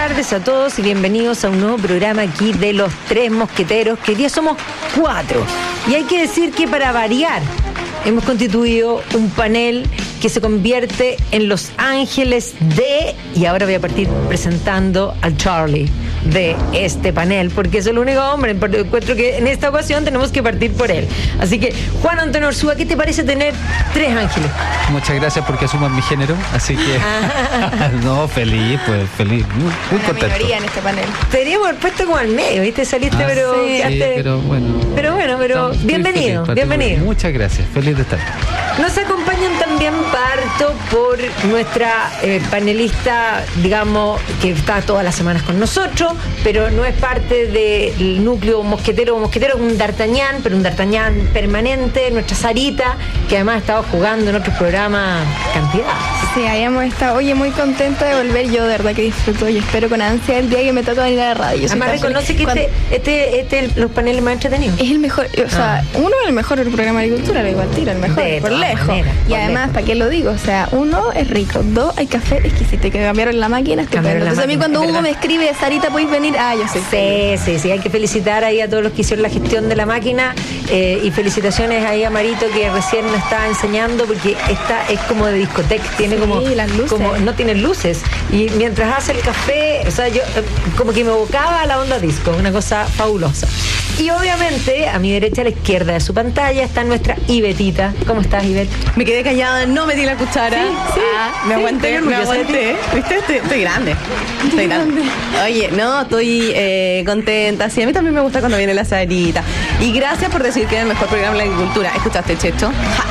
tardes a todos y bienvenidos a un nuevo programa aquí de Los Tres Mosqueteros, que hoy día somos 4. Y hay que decir que para variar hemos constituido un panel que se convierte en los ángeles de... Y ahora voy a partir presentando al Charlie de este panel, porque es el único hombre, porque encuentro que en esta ocasión tenemos que partir por él. Así que, Juan Antonio Ursúa, ¿qué te parece tener 3 ángeles? Muchas gracias porque asumo mi género, así que... No, feliz, pues feliz, muy contento. Mayoría en este panel. Te deberíamos haber puesto como al medio, ¿viste? Saliste, pero... Sí, quedaste... pero bueno. Pero bienvenido, feliz, bienvenido. Muchas gracias, feliz de estar. Nos acompañan también, parto por nuestra panelista, digamos, que está todas las semanas con nosotros, pero no es parte del núcleo mosquetero. Mosquetero es un D'Artagnan, pero un D'Artagnan permanente, nuestra Sarita, que además ha estado jugando en otros programas cantidad. Sí, habíamos estado, oye, muy contenta de volver. Yo de verdad que disfruto y espero con ansia el día que me toca venir a la radio. Además reconoce que los paneles más entretenidos. Es el mejor, o sea, uno es el mejor del programa de agricultura, lo igual tira, el mejor, de por lejos. Manera, y además, ¿para qué lo digo? O sea, 1 es rico, 2 hay café exquisito, que cambiaron la máquina, estupendo. Entonces a mí cuando Hugo me escribe, Sarita, ¿podéis venir? Yo sé. Sí, hay que felicitar ahí a todos los que hicieron la gestión de la máquina y felicitaciones ahí a Marito, que recién nos está enseñando, porque esta es como de discoteca, tiene como las luces. Como no tiene luces, y mientras hace el café, o sea, yo como que me evocaba a la onda disco, una cosa fabulosa. Y obviamente a mi derecha, a la izquierda de su pantalla, está nuestra Ivetita. ¿Cómo estás, Ivette? Me quedé callada, no metí la cuchara. Sí, me aguanté. ¿Viste? Estoy grande. Estoy grande. Oye, no, estoy contenta. Sí, a mí también me gusta cuando viene la Sarita. Y gracias por decir que es el mejor programa de la agricultura. ¿Escuchaste, Checho?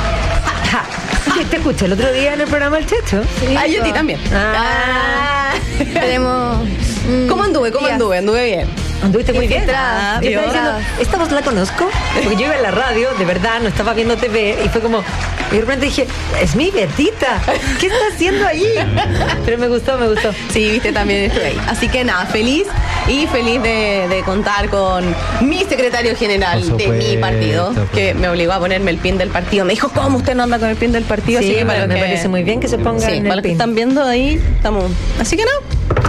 ¿Te escuché el otro día en el programa del Checho? Sí, yo a ti también. Tenemos... ¿Cómo anduve? Anduve bien. Anduviste muy bien. Estaba diciendo, esta voz la conozco, porque yo iba a la radio, de verdad, no estaba viendo TV, y fue como, y de repente dije, es mi Betita, ¿qué está haciendo allí? Pero me gustó. Sí, viste, también estoy ahí. Así que nada, feliz de contar con mi secretario general de mi partido, que me obligó a ponerme el pin del partido. Me dijo, ¿cómo usted no anda con el pin del partido? Sí, así que me parece muy bien que se ponga en el para los que están viendo ahí, estamos. Así que no.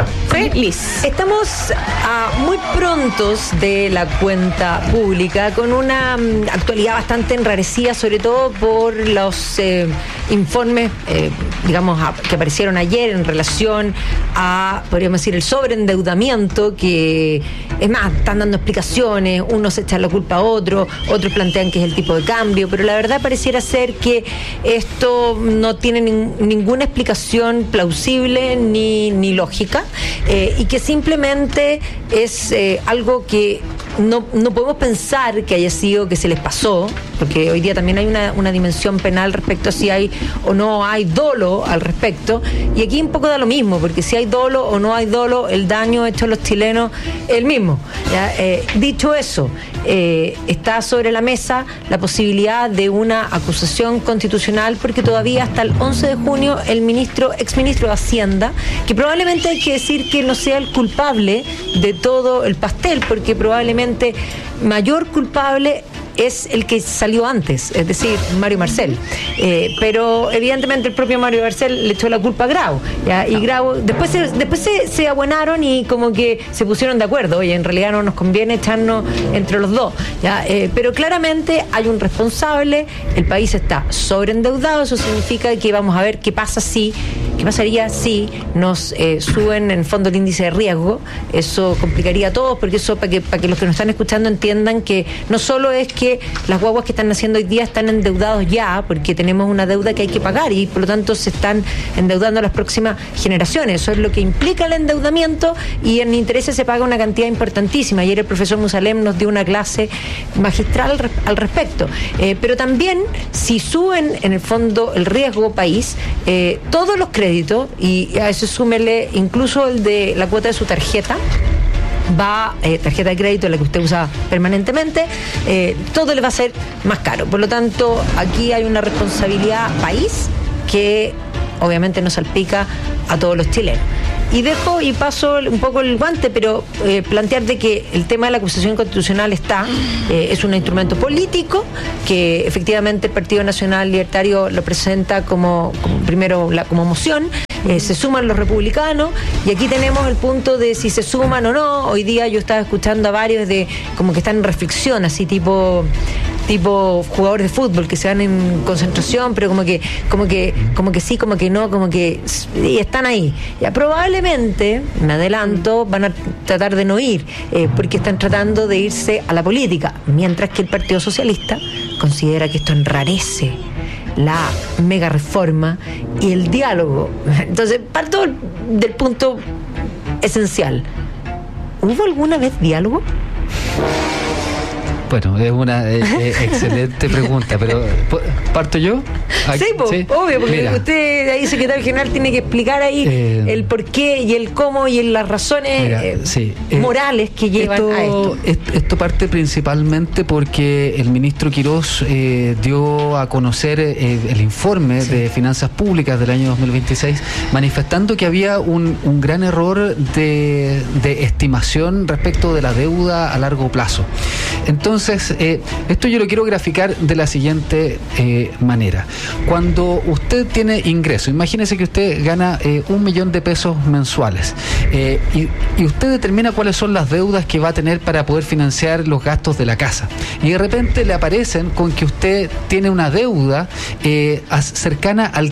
Feliz. Estamos a muy prontos de la cuenta pública, con una actualidad bastante enrarecida, sobre todo por los informes, digamos, que aparecieron ayer en relación a, podríamos decir, el sobreendeudamiento, que es más, están dando explicaciones, unos echan la culpa a otros plantean que es el tipo de cambio, pero la verdad pareciera ser que esto no tiene ninguna explicación plausible ni lógica. Y que simplemente es algo que no podemos pensar que haya sido que se les pasó, porque hoy día también hay una dimensión penal respecto a si hay o no hay dolo al respecto, y aquí un poco da lo mismo, porque si hay dolo o no hay dolo, el daño hecho a los chilenos es el mismo. ¿Ya? Dicho eso, está sobre la mesa la posibilidad de una acusación constitucional, porque todavía hasta el 11 de junio el exministro de Hacienda, que probablemente hay que decir que no sea el culpable de todo el pastel, porque probablemente mayor culpable es el que salió antes, es decir, Mario Marcel. Pero evidentemente el propio Mario Marcel le echó la culpa a Grau, ¿ya? Y Grau después se abuenaron y como que se pusieron de acuerdo. Oye, en realidad no nos conviene echarnos entre los dos, ¿ya? Pero claramente hay un responsable, el país está sobreendeudado, eso significa que vamos a ver qué pasaría si nos suben en el fondo el índice de riesgo. Eso complicaría a todos, porque eso para que los que nos están escuchando entiendan que no solo es que las guaguas que están naciendo hoy día están endeudados ya, porque tenemos una deuda que hay que pagar y por lo tanto se están endeudando las próximas generaciones. Eso es lo que implica el endeudamiento, y en intereses se paga una cantidad importantísima. Ayer el profesor Musalem nos dio una clase magistral al respecto. Pero también, si suben en el fondo el riesgo país, todos los créditos, y a eso súmele incluso el de la cuota de su tarjeta, tarjeta de crédito, la que usted usa permanentemente, todo le va a ser más caro. Por lo tanto, aquí hay una responsabilidad país que obviamente nos salpica a todos los chilenos. Y paso un poco el guante, pero plantear de que el tema de la acusación constitucional es un instrumento político, que efectivamente el Partido Nacional Libertario lo presenta como moción, Se suman los republicanos y aquí tenemos el punto de si se suman o no. Hoy día yo estaba escuchando a varios de como que están en reflexión, así tipo jugadores de fútbol que se van en concentración, pero como que sí, como que no, como que y están ahí. Ya probablemente, me adelanto, van a tratar de no ir, porque están tratando de irse a la política, mientras que el Partido Socialista considera que esto enrarece la mega reforma y el diálogo. Entonces, parto del punto esencial. ¿Hubo alguna vez diálogo? Bueno, es una excelente pregunta, pero ¿parto yo? Sí, obvio, porque mira, usted ahí, secretario general, tiene que explicar ahí el por qué y el cómo y las razones morales que llevan a esto. Esto parte principalmente porque el ministro Quirós dio a conocer el informe de finanzas públicas del año 2026, manifestando que había un gran error de estimación respecto de la deuda a largo plazo. Entonces, esto yo lo quiero graficar de la siguiente manera. Cuando usted tiene ingreso, imagínese que usted gana 1 millón de pesos mensuales y usted determina cuáles son las deudas que va a tener para poder financiar los gastos de la casa. Y de repente le aparecen con que usted tiene una deuda cercana al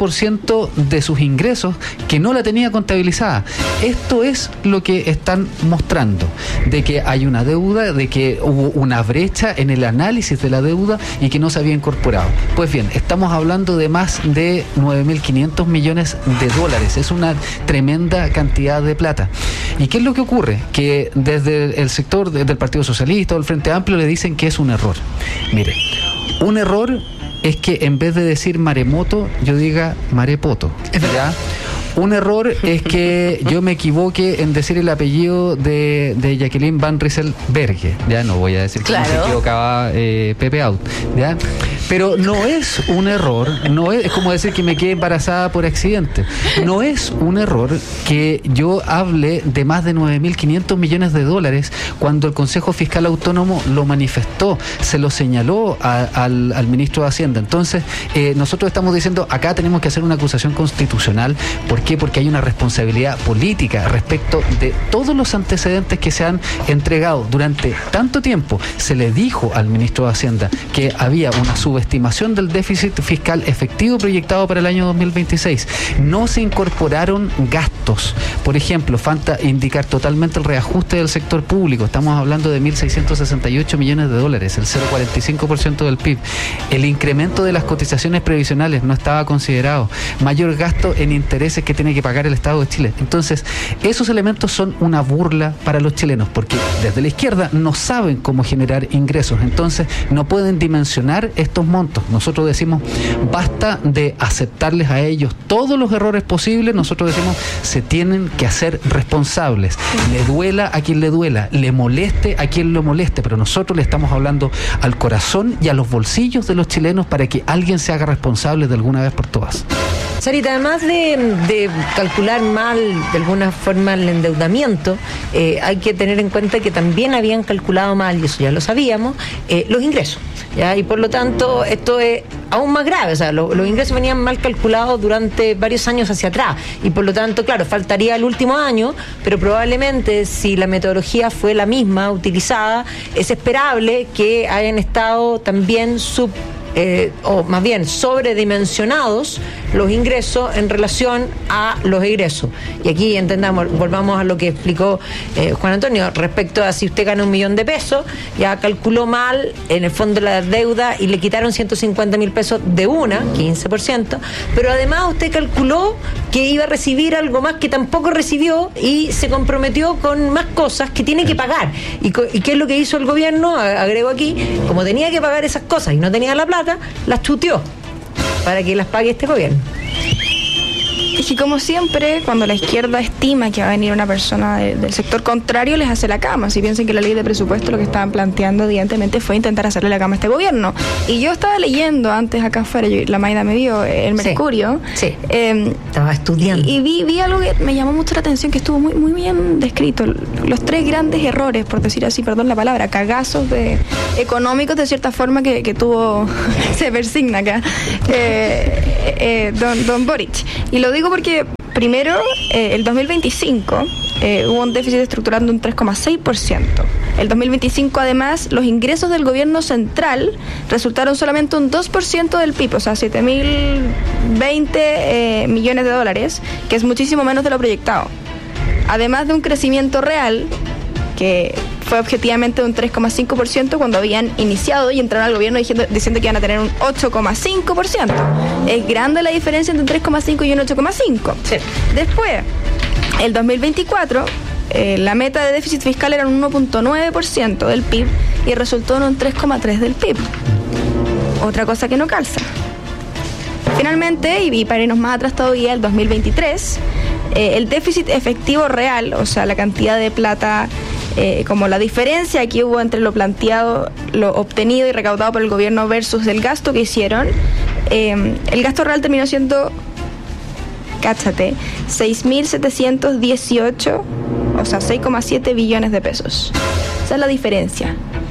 15% de sus ingresos que no la tenía contabilizada. Esto es lo que están mostrando, de que hay una deuda, de que hubo una brecha en el análisis de la deuda y que no se había incorporado. Pues bien, estamos hablando de más de 9.500 millones de dólares. Es una tremenda cantidad de plata. ¿Y qué es lo que ocurre? Que desde el sector del Partido Socialista o el Frente Amplio le dicen que es un error. Mire, un error es que en vez de decir maremoto, yo diga marepoto. ¿Ya? Un error es que yo me equivoque en decir el apellido de Jacqueline Van Rieselberghe. Ya no voy a decir que se equivocaba Pepe Out. ¿Ya? Pero no es un error, es como decir que me quedé embarazada por accidente. No es un error que yo hable de más de 9.500 millones de dólares cuando el Consejo Fiscal Autónomo lo manifestó, se lo señaló al ministro de Hacienda. Entonces, nosotros estamos diciendo, acá tenemos que hacer una acusación constitucional. ¿Por qué? Porque hay una responsabilidad política respecto de todos los antecedentes que se han entregado durante tanto tiempo. Se le dijo al ministro de Hacienda que había una subestimación del déficit fiscal efectivo proyectado para el año 2026. No se incorporaron gastos. Por ejemplo, falta indicar totalmente el reajuste del sector público. Estamos hablando de 1.668 millones de dólares, el 0,45% del PIB. El incremento de las cotizaciones previsionales no estaba considerado. Mayor gasto en intereses que tiene que pagar el Estado de Chile. Entonces, esos elementos son una burla para los chilenos, porque desde la izquierda no saben cómo generar ingresos. Entonces, no pueden dimensionar estos montos. Nosotros decimos, basta de aceptarles a ellos todos los errores posibles. Nosotros decimos, se tienen que hacer responsables. Le duela a quien le duela, le moleste a quien lo moleste, pero nosotros le estamos hablando al corazón y a los bolsillos de los chilenos para que alguien se haga responsable de alguna vez por todas. Sarita, además de calcular mal de alguna forma el endeudamiento, hay que tener en cuenta que también habían calculado mal, y eso ya lo sabíamos, los ingresos. ¿Ya? Y por lo tanto, esto es aún más grave. O sea, los ingresos venían mal calculados durante varios años hacia atrás. Y por lo tanto, claro, faltaría el último año, pero probablemente si la metodología fue la misma utilizada, es esperable que hayan estado también o más bien sobredimensionados los ingresos en relación a los egresos. Y aquí volvamos a lo que explicó Juan Antonio respecto a si usted gana 1 millón de pesos, ya calculó mal en el fondo la deuda y le quitaron 150.000 pesos de 15%, pero además usted calculó que iba a recibir algo más que tampoco recibió y se comprometió con más cosas que tiene que pagar. ¿Y qué es lo que hizo el gobierno? Agrego aquí, como tenía que pagar esas cosas y no tenía la plata, las chuteó para que las pague este gobierno. Es que como siempre, cuando la izquierda estima que va a venir una persona del sector contrario, les hace la cama. Si piensan que la ley de presupuesto lo que estaban planteando, evidentemente, fue intentar hacerle la cama a este gobierno. Y yo estaba leyendo antes acá afuera, la Maida me dio el Mercurio. Sí. Estaba estudiando. Y vi algo que me llamó mucho la atención, que estuvo muy, muy bien descrito. Los 3 grandes errores, por decir así, perdón la palabra, cagazos económicos, de cierta forma, que tuvo, se persigna acá, don Boric. Y lo digo porque Primero, el 2025 hubo un déficit estructural de un 3,6%. El 2025, además, los ingresos del gobierno central resultaron solamente un 2% del PIB, o sea, 7.020 millones de dólares, que es muchísimo menos de lo proyectado. Además de un crecimiento real, que fue objetivamente un 3,5% cuando habían iniciado y entraron al gobierno diciendo que iban a tener un 8,5%. Es grande la diferencia entre un 3,5 y un 8,5. Sí. Después, el 2024, la meta de déficit fiscal era un 1,9% del PIB y resultó en un 3,3% del PIB. Otra cosa que no calza. Finalmente, y para irnos más atrás todavía, el 2023, el déficit efectivo real, o sea, la cantidad de plata, como la diferencia que hubo entre lo planteado, lo obtenido y recaudado por el gobierno versus el gasto que hicieron, el gasto real terminó siendo, cáchate, 6.718, o sea, 6,7 billones de pesos. Esa es la diferencia.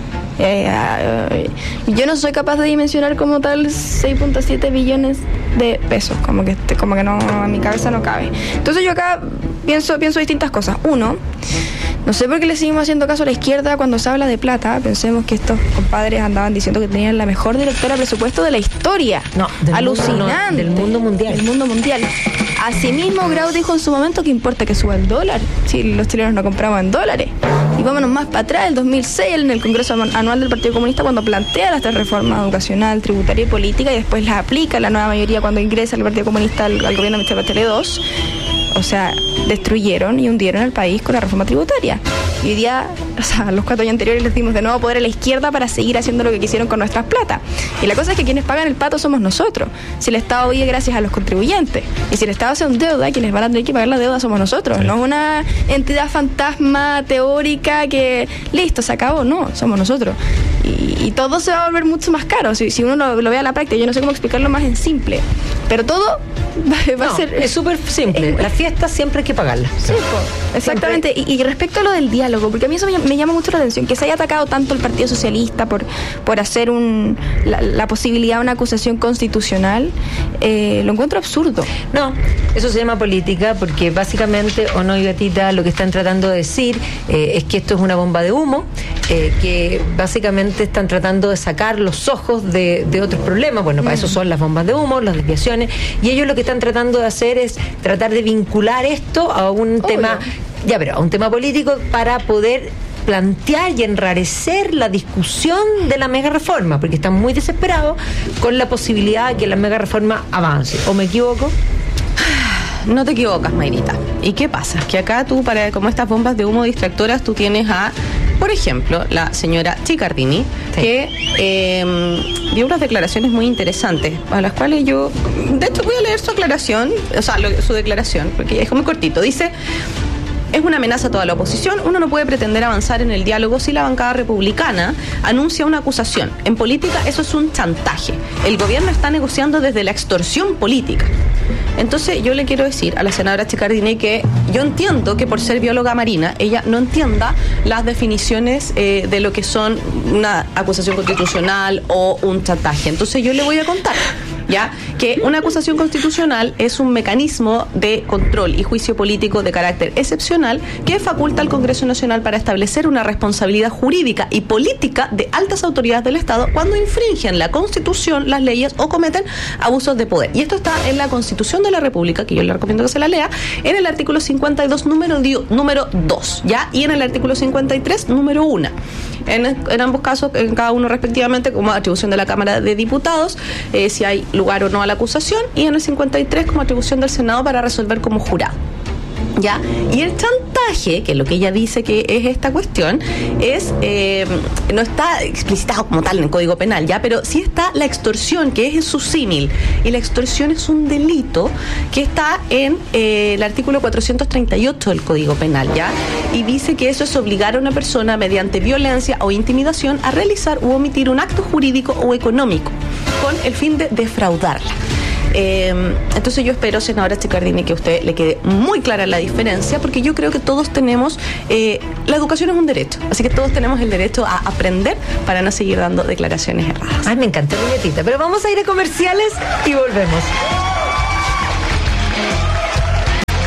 Yo no soy capaz de dimensionar como tal 6.7 billones de pesos, como que no, en mi cabeza no cabe. Entonces yo acá pienso distintas cosas. Uno, no sé por qué le seguimos haciendo caso a la izquierda cuando se habla de plata. Pensemos que estos compadres andaban diciendo que tenían la mejor directora de presupuesto de la historia. No, alucinante. Del mundo mundial. Del mundo mundial. Asimismo, Grau dijo en su momento que importa que suba el dólar, si los chilenos no compraban en dólares. Y vámonos más para atrás, el 2006, en el Congreso Anual del Partido Comunista, cuando plantea las 3 reformas educacional, tributaria y política, y después las aplica la nueva mayoría cuando ingresa el Partido Comunista al gobierno de Michelle Bachelet II. O sea, destruyeron y hundieron al país con la reforma tributaria. Y hoy día, o sea, los 4 años anteriores les dimos de nuevo poder a la izquierda para seguir haciendo lo que quisieron con nuestras plata. Y la cosa es que quienes pagan el pato somos nosotros. Si el Estado vive gracias a los contribuyentes. Y si el Estado hace un deuda, quienes van a tener que pagar la deuda somos nosotros. Sí. No es una entidad fantasma teórica que, listo, se acabó. No, somos nosotros. Y todo se va a volver mucho más caro. Si uno lo ve a la práctica, yo no sé cómo explicarlo más en simple. Pero todo va a ser... Es súper simple. La fiesta siempre hay que pagarla. Sí, exactamente. Y respecto a lo del diálogo, porque a mí eso me llama mucho la atención, que se haya atacado tanto el Partido Socialista por hacer la posibilidad de una acusación constitucional, lo encuentro absurdo. No, eso se llama política, porque básicamente, o no, y Gatita, lo que están tratando de decir es que esto es una bomba de humo, que básicamente están tratando de sacar los ojos de otros problemas. Bueno, para eso son las bombas de humo, las desviaciones, y ellos lo que están tratando de hacer es tratar de vincular esto a un tema, a un tema político para poder plantear y enrarecer la discusión de la mega reforma, porque están muy desesperados con la posibilidad de que la mega reforma avance. ¿O me equivoco? No te equivocas, Mayrita. ¿Y qué pasa? Que acá tú, como estas bombas de humo distractoras, tú tienes a, por ejemplo, la señora Chiccardini, sí, que dio unas declaraciones muy interesantes, a las cuales yo, de hecho, voy a leer su aclaración, su declaración, porque es muy cortito. Dice: es una amenaza a toda la oposición. Uno no puede pretender avanzar en el diálogo si la bancada republicana anuncia una acusación. En política eso es un chantaje. El gobierno está negociando desde la extorsión política. Entonces yo le quiero decir a la senadora Chiccardini que yo entiendo que por ser bióloga marina ella no entienda las definiciones de lo que son una acusación constitucional o un chantaje. Entonces yo le voy a contar, ¿ya?, que una acusación constitucional es un mecanismo de control y juicio político de carácter excepcional que faculta al Congreso Nacional para establecer una responsabilidad jurídica y política de altas autoridades del Estado cuando infringen la Constitución, las leyes o cometen abusos de poder. Y esto está en la Constitución de la República, que yo le recomiendo que se la lea, en el artículo 52, número 2, ¿ya? Y en el artículo 53, número 1. En ambos casos, en cada uno respectivamente, como atribución de la Cámara de Diputados, si hay lugar o no a la acusación, y en el 53 como atribución del Senado para resolver como jurado. ¿Ya? Y el chantaje, que es lo que ella dice que es esta cuestión, es no está explicitado como tal en el Código Penal, ¿ya? Pero sí está la extorsión, que es su símil. Y la extorsión es un delito que está en el artículo 438 del Código Penal, ¿ya? Y dice que eso es obligar a una persona mediante violencia o intimidación a realizar u omitir un acto jurídico o económico con el fin de defraudarla. Entonces yo espero, senadora Chiccardini, que a usted le quede muy clara la diferencia, porque yo creo que todos tenemos, la educación es un derecho, así que todos tenemos el derecho a aprender para no seguir dando declaraciones erradas. Ay, me encantó, Gatita, pero vamos a ir a comerciales y volvemos.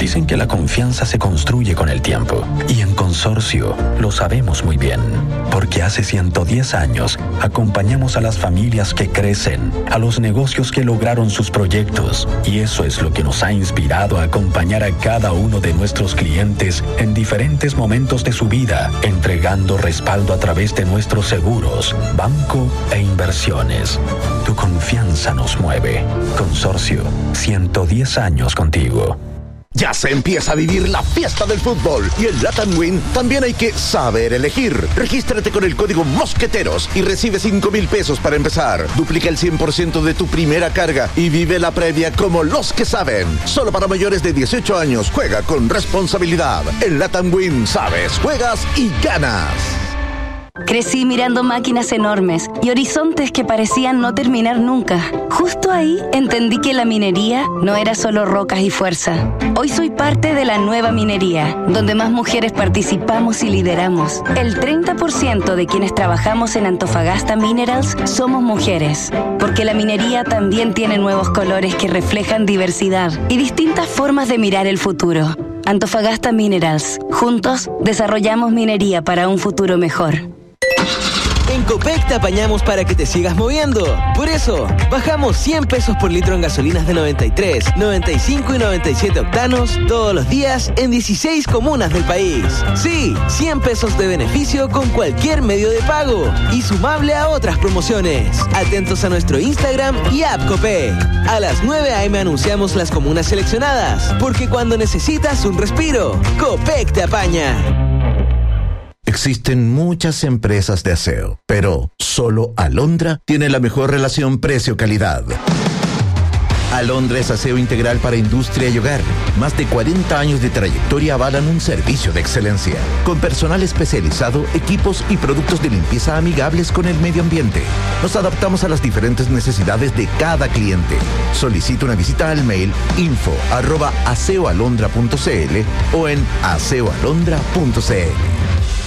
Dicen que la confianza se construye con el tiempo. Y en Consorcio lo sabemos muy bien. Porque hace 110 años acompañamos a las familias que crecen, a los negocios que lograron sus proyectos. Y eso es lo que nos ha inspirado a acompañar a cada uno de nuestros clientes en diferentes momentos de su vida, entregando respaldo a través de nuestros seguros, banco e inversiones. Tu confianza nos mueve. Consorcio, 110 años contigo. Ya se empieza a vivir la fiesta del fútbol y en Latam Win también hay que saber elegir. Regístrate con el código Mosqueteros y recibe 5,000 pesos para empezar. Duplica el 100% de tu primera carga y vive la previa como los que saben. Solo para mayores de 18 años. Juega con responsabilidad. En Latam Win sabes, juegas y ganas. Crecí mirando máquinas enormes y horizontes que parecían no terminar nunca. Justo ahí entendí que la minería no era solo rocas y fuerza. Hoy soy parte de la nueva minería, donde más mujeres participamos y lideramos. El 30% de quienes trabajamos en Antofagasta Minerals somos mujeres, porque la minería también tiene nuevos colores que reflejan diversidad y distintas formas de mirar el futuro. Antofagasta Minerals. Juntos desarrollamos minería para un futuro mejor. En Copec te apañamos para que te sigas moviendo. Por eso, bajamos 100 pesos por litro en gasolinas de 93, 95 y 97 octanos todos los días en 16 comunas del país. Sí, 100 pesos de beneficio con cualquier medio de pago y sumable a otras promociones. Atentos a nuestro Instagram y app Copec. A las 9 a.m. anunciamos las comunas seleccionadas, porque cuando necesitas un respiro, Copec te apaña. Existen muchas empresas de aseo, pero solo Alondra tiene la mejor relación precio-calidad. Alondra es aseo integral para industria y hogar. Más de 40 años de trayectoria avalan un servicio de excelencia, con personal especializado, equipos y productos de limpieza amigables con el medio ambiente. Nos adaptamos a las diferentes necesidades de cada cliente. Solicita una visita al mail info@aseoalondra.cl o en aseoalondra.cl.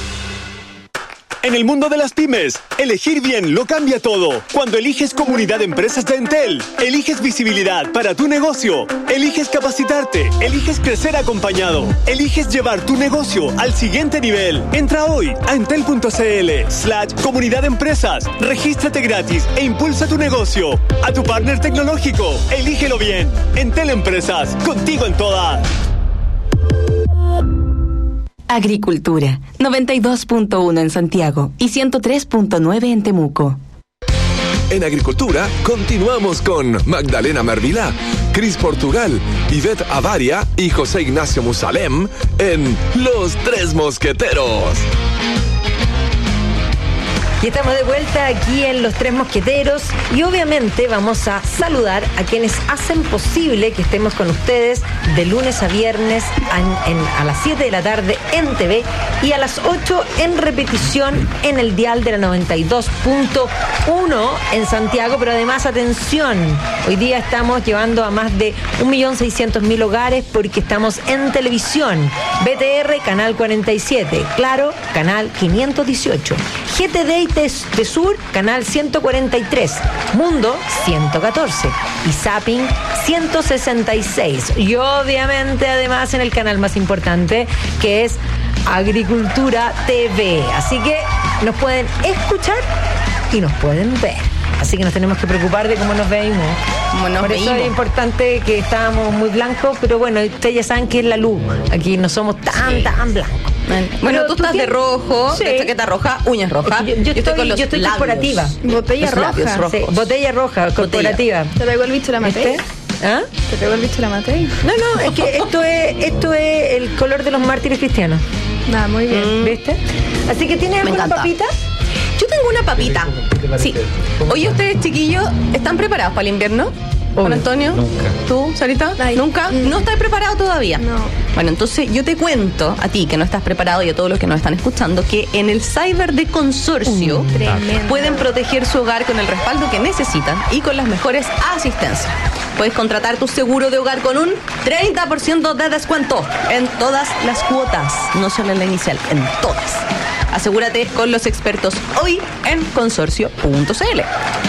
En el mundo de las pymes, elegir bien lo cambia todo. Cuando eliges Comunidad de Empresas de Entel, eliges visibilidad para tu negocio, eliges capacitarte, eliges crecer acompañado, eliges llevar tu negocio al siguiente nivel. Entra hoy a entel.cl/Comunidad de Empresas, regístrate gratis e impulsa tu negocio. A tu partner tecnológico, elígelo bien. Entel Empresas, contigo en todas. Agricultura, 92.1 en Santiago y 103.9 en Temuco. En Agricultura continuamos con Magdalena Mervilá, Cris Portugal, Ivette Avaria y José Ignacio Musalem en Los Tres Mosqueteros. Y estamos de vuelta aquí en Los Tres Mosqueteros y obviamente vamos a saludar a quienes hacen posible que estemos con ustedes de lunes a viernes a las 7 de la tarde en TV y a las 8 en repetición en el dial de la 92.1 en Santiago. Pero además, atención, hoy día estamos llevando a más de 1.600.000 hogares porque estamos en televisión. BTR, canal 47, Claro, canal 518, GTD de Sur, canal 143, Mundo 114 y Zapping 166. Y obviamente además en el canal más importante, que es Agricultura TV. Así que nos pueden escuchar y nos pueden ver. Así que nos tenemos que preocupar de cómo nos veimos. Por eso es importante que estábamos muy blancos, pero bueno, ustedes ya saben que es la luz. Aquí no somos tan blancos. Bueno, tú estás de rojo, de chaqueta roja, uñas rojas. Yo estoy corporativa. Botella roja. Sí, botella roja, corporativa. ¿Te pegó el bicho la Matei? ¿Ah? ¿Te pegó el bicho la Matei? No, es que esto es el color de los mártires cristianos. Muy bien. ¿Viste? Así que ¿tienes alguna papita? Yo tengo una papita. Sí. Oye, ustedes, chiquillos, ¿están preparados para el invierno? Juan Antonio, nunca. ¿Tú, Sarita? ¿Nunca? ¿No estás preparado todavía? No. Bueno, entonces yo te cuento a ti que no estás preparado y a todos los que nos están escuchando que en el Cyber de Consorcio pueden proteger su hogar con el respaldo que necesitan y con las mejores asistencias. Puedes contratar tu seguro de hogar con un 30% de descuento en todas las cuotas, no solo en la inicial, en todas. Asegúrate con los expertos hoy en consorcio.cl.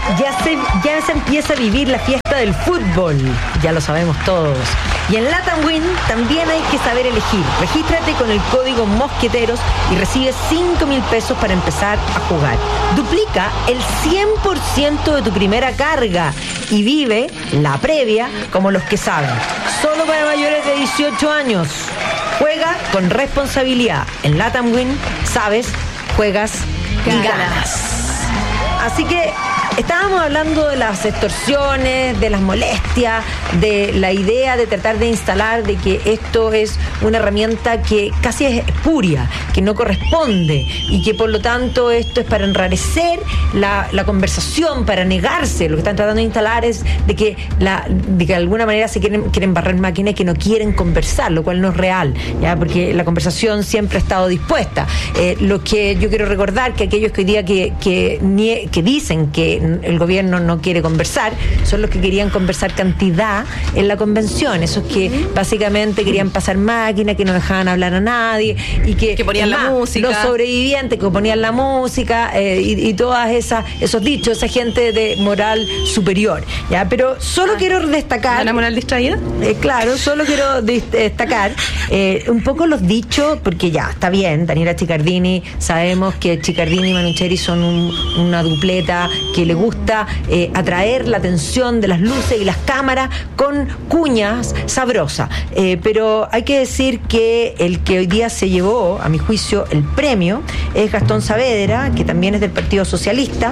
Ya se empieza a vivir la fiesta del fútbol, ya lo sabemos todos. Y en LATAM Win también hay que saber elegir. Regístrate con el código Mosqueteros y recibes 5.000 pesos para empezar a jugar. Duplica el 100% de tu primera carga y vive la previa como los que saben. Solo para mayores de 18 años. Juega con responsabilidad. En LATAM Win, sabes, juegas y ganas. Así que estábamos hablando de las extorsiones, de las molestias, de la idea de tratar de instalar de que esto es una herramienta que casi es espuria, que no corresponde y que por lo tanto esto es para enrarecer la conversación, para negarse. Lo que están tratando de instalar es de que de alguna manera se quieren barrer máquinas y que no quieren conversar, lo cual no es real, ¿ya? Porque la conversación siempre ha estado dispuesta. Lo que yo quiero recordar que aquellos que hoy día que dicen que el gobierno no quiere conversar son los que querían conversar cantidad en la convención, esos que básicamente querían pasar máquina, que no dejaban hablar a nadie y que ponían la música, los sobrevivientes que ponían la música y todas esos dichos, esa gente de moral superior, ¿ya? Pero solo quiero destacar ¿la moral distraída? Claro, solo quiero destacar un poco los dichos, porque ya, está bien, Daniela Chiccardini, sabemos que Chiccardini y Manucheri son una dupleta que le gusta atraer la atención de las luces y las cámaras con cuñas sabrosas, pero hay que decir que el que hoy día se llevó, a mi juicio, el premio es Gastón Saavedra, que también es del Partido Socialista,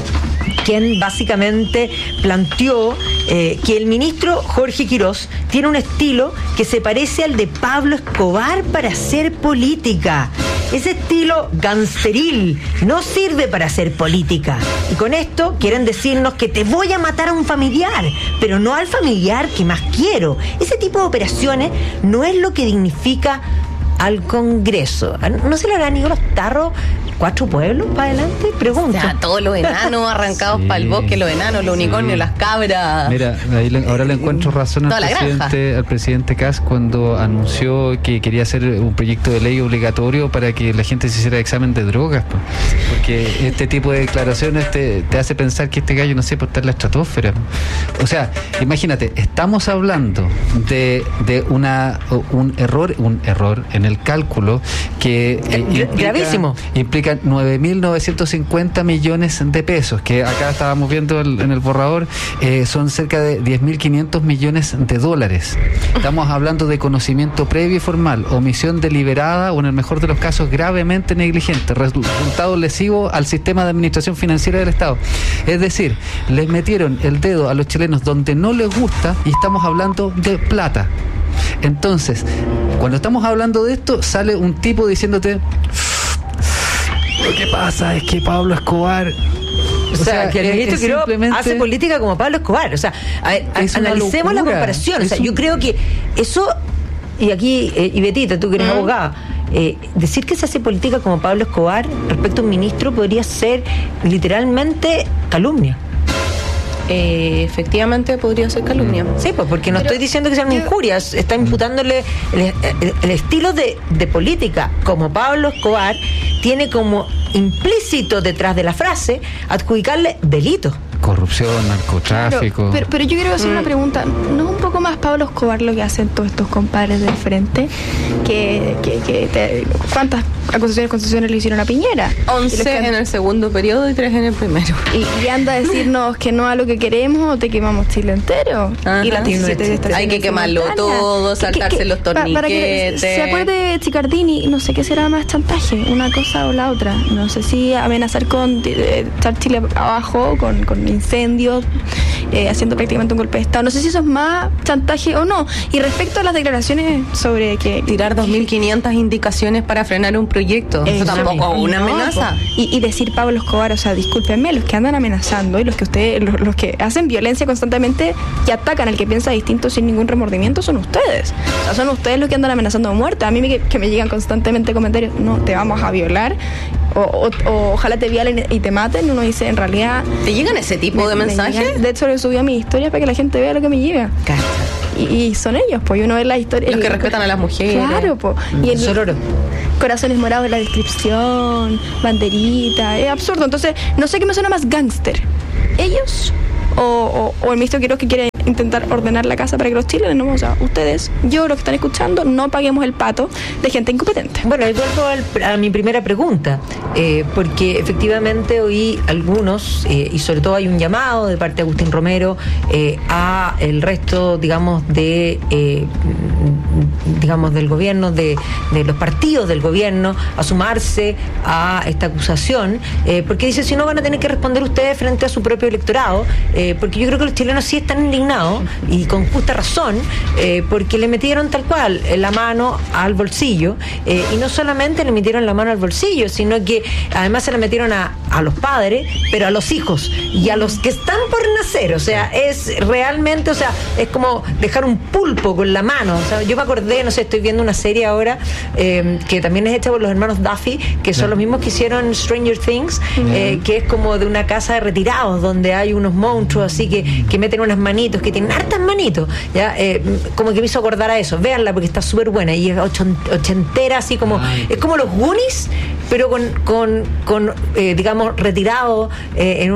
quien básicamente planteó que el ministro Jorge Quirós tiene un estilo que se parece al de Pablo Escobar para hacer política. Ese estilo gangsteril no sirve para hacer política. Y con esto quieren decirnos que te voy a matar a un familiar, pero no al familiar que más quiero. Ese tipo de operaciones no es lo que dignifica al Congreso. ¿No se le harán ni los tarros 4 pueblos para adelante? Pregunta. O sea, todos los enanos arrancados para el bosque, los enanos, los unicornios, las cabras. Mira, ahora le encuentro razón al presidente Kast cuando anunció que quería hacer un proyecto de ley obligatorio para que la gente se hiciera examen de drogas, pues. Porque este tipo de declaraciones te hace pensar que este gallo no sé, está en la estratosfera. O sea, imagínate, estamos hablando de un error en el cálculo que gravísimo. Implica 9.950 millones de pesos, que acá estábamos viendo en el borrador, son cerca de 10.500 millones de dólares. Estamos hablando de conocimiento previo y formal, omisión deliberada o, en el mejor de los casos, gravemente negligente, resultado lesivo al sistema de administración financiera del Estado. Es decir, les metieron el dedo a los chilenos donde no les gusta y estamos hablando de plata. Entonces, cuando estamos hablando de esto, sale un tipo diciéndote: lo que pasa es que Pablo Escobar... O sea, que el ministro Quirós hace política como Pablo Escobar. O sea, analicemos la comparación. O sea, yo creo que eso, y aquí, y Betita, tú que eres abogada, decir que se hace política como Pablo Escobar respecto a un ministro podría ser literalmente calumnia. Efectivamente podría ser calumnia. Sí, pues porque no estoy diciendo que sean injurias, está imputándole el estilo de política como Pablo Escobar tiene como implícito detrás de la frase adjudicarle delitos. Corrupción, narcotráfico. Pero yo quiero hacer una pregunta. ¿No es un poco más Pablo Escobar lo que hacen todos estos compadres del frente? ¿Cuántas acusaciones constitucionales le hicieron a Piñera? 11 en el segundo periodo y 3 en el primero. Y anda a decirnos que no a lo que queremos o te quemamos Chile entero. Ajá. Y la hay que quemarlo todo, saltarse los torniquetes. Para que se acuerde Chiccardini, no sé qué será más chantaje, una cosa o la otra. No sé si amenazar con echar Chile abajo, con incendios, haciendo prácticamente un golpe de Estado. No sé si eso es más chantaje o no. Y respecto a las declaraciones sobre que tirar 2.500 indicaciones para frenar un proyecto, eso tampoco es una amenaza. Y decir Pablo Escobar, o sea, discúlpenme, los que andan amenazando y los que hacen violencia constantemente y atacan al que piensa distinto sin ningún remordimiento son ustedes. O sea, son ustedes los que andan amenazando de muerte. A mí que me llegan constantemente comentarios, no, te vamos a violar. O ojalá te violen y te maten. Uno dice, en realidad... ¿Te llegan ese tipo de mensajes? De hecho, le subí a mi historia para que la gente vea lo que me llega. Y son ellos, pues uno ve la historia. Los que respetan a las mujeres. Claro, pues. Y el Sororo. Corazones morados en la descripción, banderita, es absurdo. Entonces, no sé qué me suena más gángster. ellos o el ministro Quiroz que quiere intentar ordenar la casa para que los chilenos, no, o sea, ustedes, yo, los que están escuchando, no paguemos el pato de gente incompetente. Bueno, y vuelvo a mi primera pregunta, porque efectivamente oí algunos, y sobre todo hay un llamado de parte de Agustín Romero a el resto, digamos, del gobierno, de los partidos del gobierno, a sumarse a esta acusación, porque dice, si no van a tener que responder ustedes frente a su propio electorado, porque yo creo que los chilenos sí están indignados, y con justa razón, porque le metieron tal cual la mano al bolsillo, y no solamente le metieron la mano al bolsillo, sino que además se la metieron a los padres, pero a los hijos y a los que están por nacer. O sea, es realmente, o sea, es como dejar un pulpo con la mano. O sea, yo me acordé, no sé, estoy viendo una serie ahora que también es hecha por los hermanos Duffy, que son los mismos que hicieron Stranger Things, que es como de una casa de retirados donde hay unos monstruos así que meten unas manitos, que tienen hartas manitos, ¿ya? Como que me hizo acordar a eso. Véanla porque está súper buena y es ochentera, así como es como los Goonies, pero con digamos, retirado en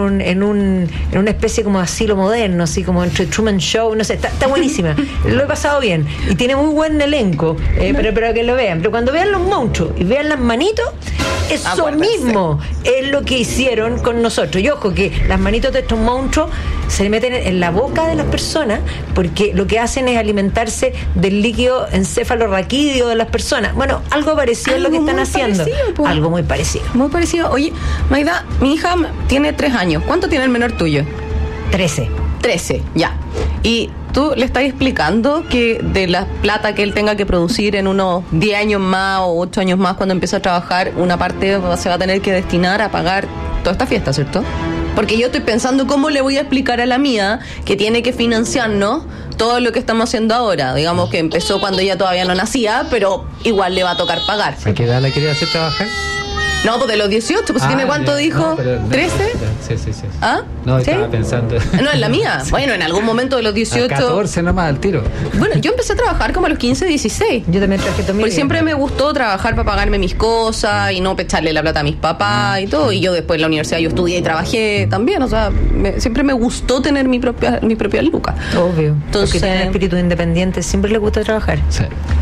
una especie como de asilo moderno, así como entre Truman Show, no sé, está buenísima. Lo he pasado bien y tiene muy buen elenco, pero que lo vean. Pero cuando vean los monstruos y vean las manitos, eso mismo es lo que hicieron con nosotros. Y ojo, que las manitos de estos monstruos se meten en la boca de las personas, porque lo que hacen es alimentarse del líquido encefalorraquídeo de las personas. Bueno, algo parecido es lo que están haciendo. Algo muy parecido. Muy parecido. Oye, Maida, mi hija tiene 3 años. ¿Cuánto tiene el menor tuyo? 13, ya. Y tú le estás explicando que de la plata que él tenga que producir en unos 10 años más o 8 años más, cuando empiece a trabajar, una parte se va a tener que destinar a pagar toda esta fiesta, ¿cierto? Porque yo estoy pensando cómo le voy a explicar a la mía que tiene que financiarnos todo lo que estamos haciendo ahora. Digamos que empezó cuando ella todavía no nacía, pero igual le va a tocar pagar. ¿A qué edad la quería hacer trabajar? No, pues de los 18, pues ¿tiene cuánto dijo? No, ¿13? Sí. ¿Ah? No, ¿sí? Estaba pensando. No, en la mía. Bueno, en algún momento de los 18. A 14 nomás al tiro. Bueno, yo empecé a trabajar como a los 15, 16. Yo también traje también. Porque siempre me gustó trabajar para pagarme mis cosas y no echarle la plata a mis papás y todo. Y yo después en la universidad yo estudié y trabajé también. O sea, siempre me gustó tener mi propia lucas. Obvio. Entonces, porque tienen espíritu independiente, siempre les gusta trabajar. Sí.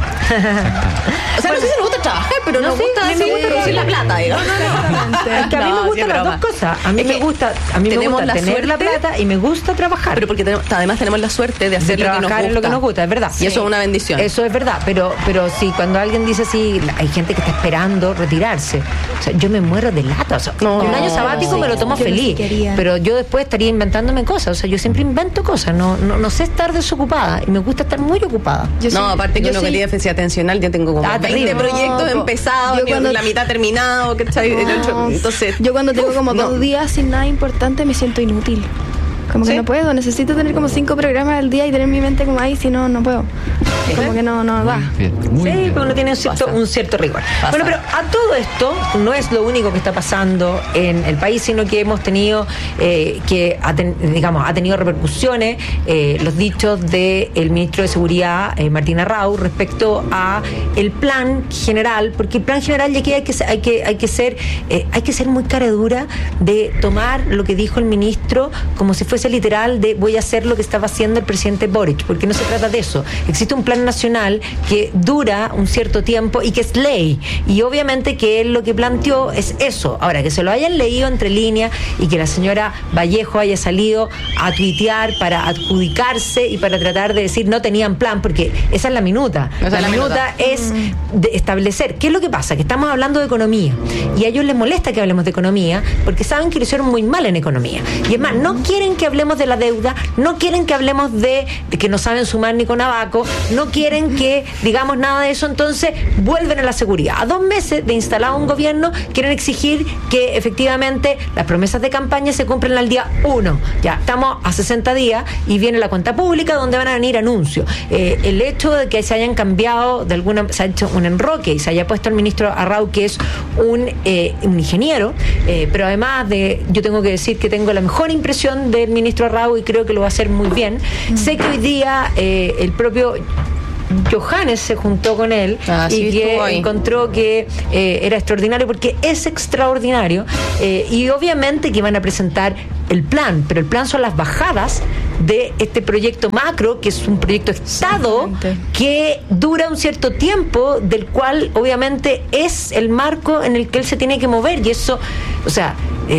O sea, no sé si nos gusta trabajar, pero nos gusta producir la plata, digamos. Es que a mí me gustan las dos cosas. A mí me gusta tener la plata y me gusta trabajar. Pero porque además tenemos la suerte de hacer lo que nos gusta, es verdad. Y eso es una bendición. Eso es verdad, pero sí, cuando alguien dice así, hay gente que está esperando retirarse. O sea, yo me muero de lata. O sea, un año sabático me lo tomo feliz, pero yo después estaría inventándome cosas. O sea, yo siempre invento cosas. No sé estar desucupada y me gusta estar muy ocupada. Aparte que uno que tiene déficit atencional, yo tengo como 20 proyectos empezados, la mitad terminado, ¿cachai? Entonces, yo cuando tengo como 2 días sin nada importante me siento inútil. Como que no puedo, necesito tener como 5 programas al día y tener mi mente como ahí, si no, no puedo. Como que no va. Muy bien. Pero uno tiene un cierto rigor. Bueno, pero a todo esto no es lo único que está pasando en el país, sino que hemos tenido ha tenido repercusiones los dichos del ministro de Seguridad, Martín Arrau, respecto a el plan general, porque el plan general ya que hay que ser muy caradura de tomar lo que dijo el ministro como si fuese literal de voy a hacer lo que estaba haciendo el presidente Boric, porque no se trata de eso. Existe un plan nacional que dura un cierto tiempo y que es ley, y obviamente que él lo que planteó es eso. Ahora, que se lo hayan leído entre líneas y que la señora Vallejo haya salido a tuitear para adjudicarse y para tratar de decir no tenían plan, porque esa es la minuta. La minuta es de establecer qué es lo que pasa, que estamos hablando de economía y a ellos les molesta que hablemos de economía porque saben que lo hicieron muy mal en economía, y es más, no quieren que hablemos de la deuda, no quieren que hablemos de que no saben sumar ni con abaco, no quieren que digamos nada de eso. Entonces vuelven a la seguridad. A 2 meses de instalado un gobierno quieren exigir que efectivamente las promesas de campaña se cumplan al día 1. Ya estamos a 60 días y viene la cuenta pública donde van a venir anuncios. El hecho de que se hayan cambiado se ha hecho un enroque y se haya puesto el ministro Arrau, que es un ingeniero, pero además yo tengo que decir que tengo la mejor impresión del ministro Arrau y creo que lo va a hacer muy bien. Sé que hoy día el propio Johannes se juntó con él y que encontró que era extraordinario, porque es extraordinario, y obviamente que van a presentar el plan, pero el plan son las bajadas de este proyecto macro, que es un proyecto Estado que dura un cierto tiempo, del cual obviamente es el marco en el que él se tiene que mover, y eso, o sea,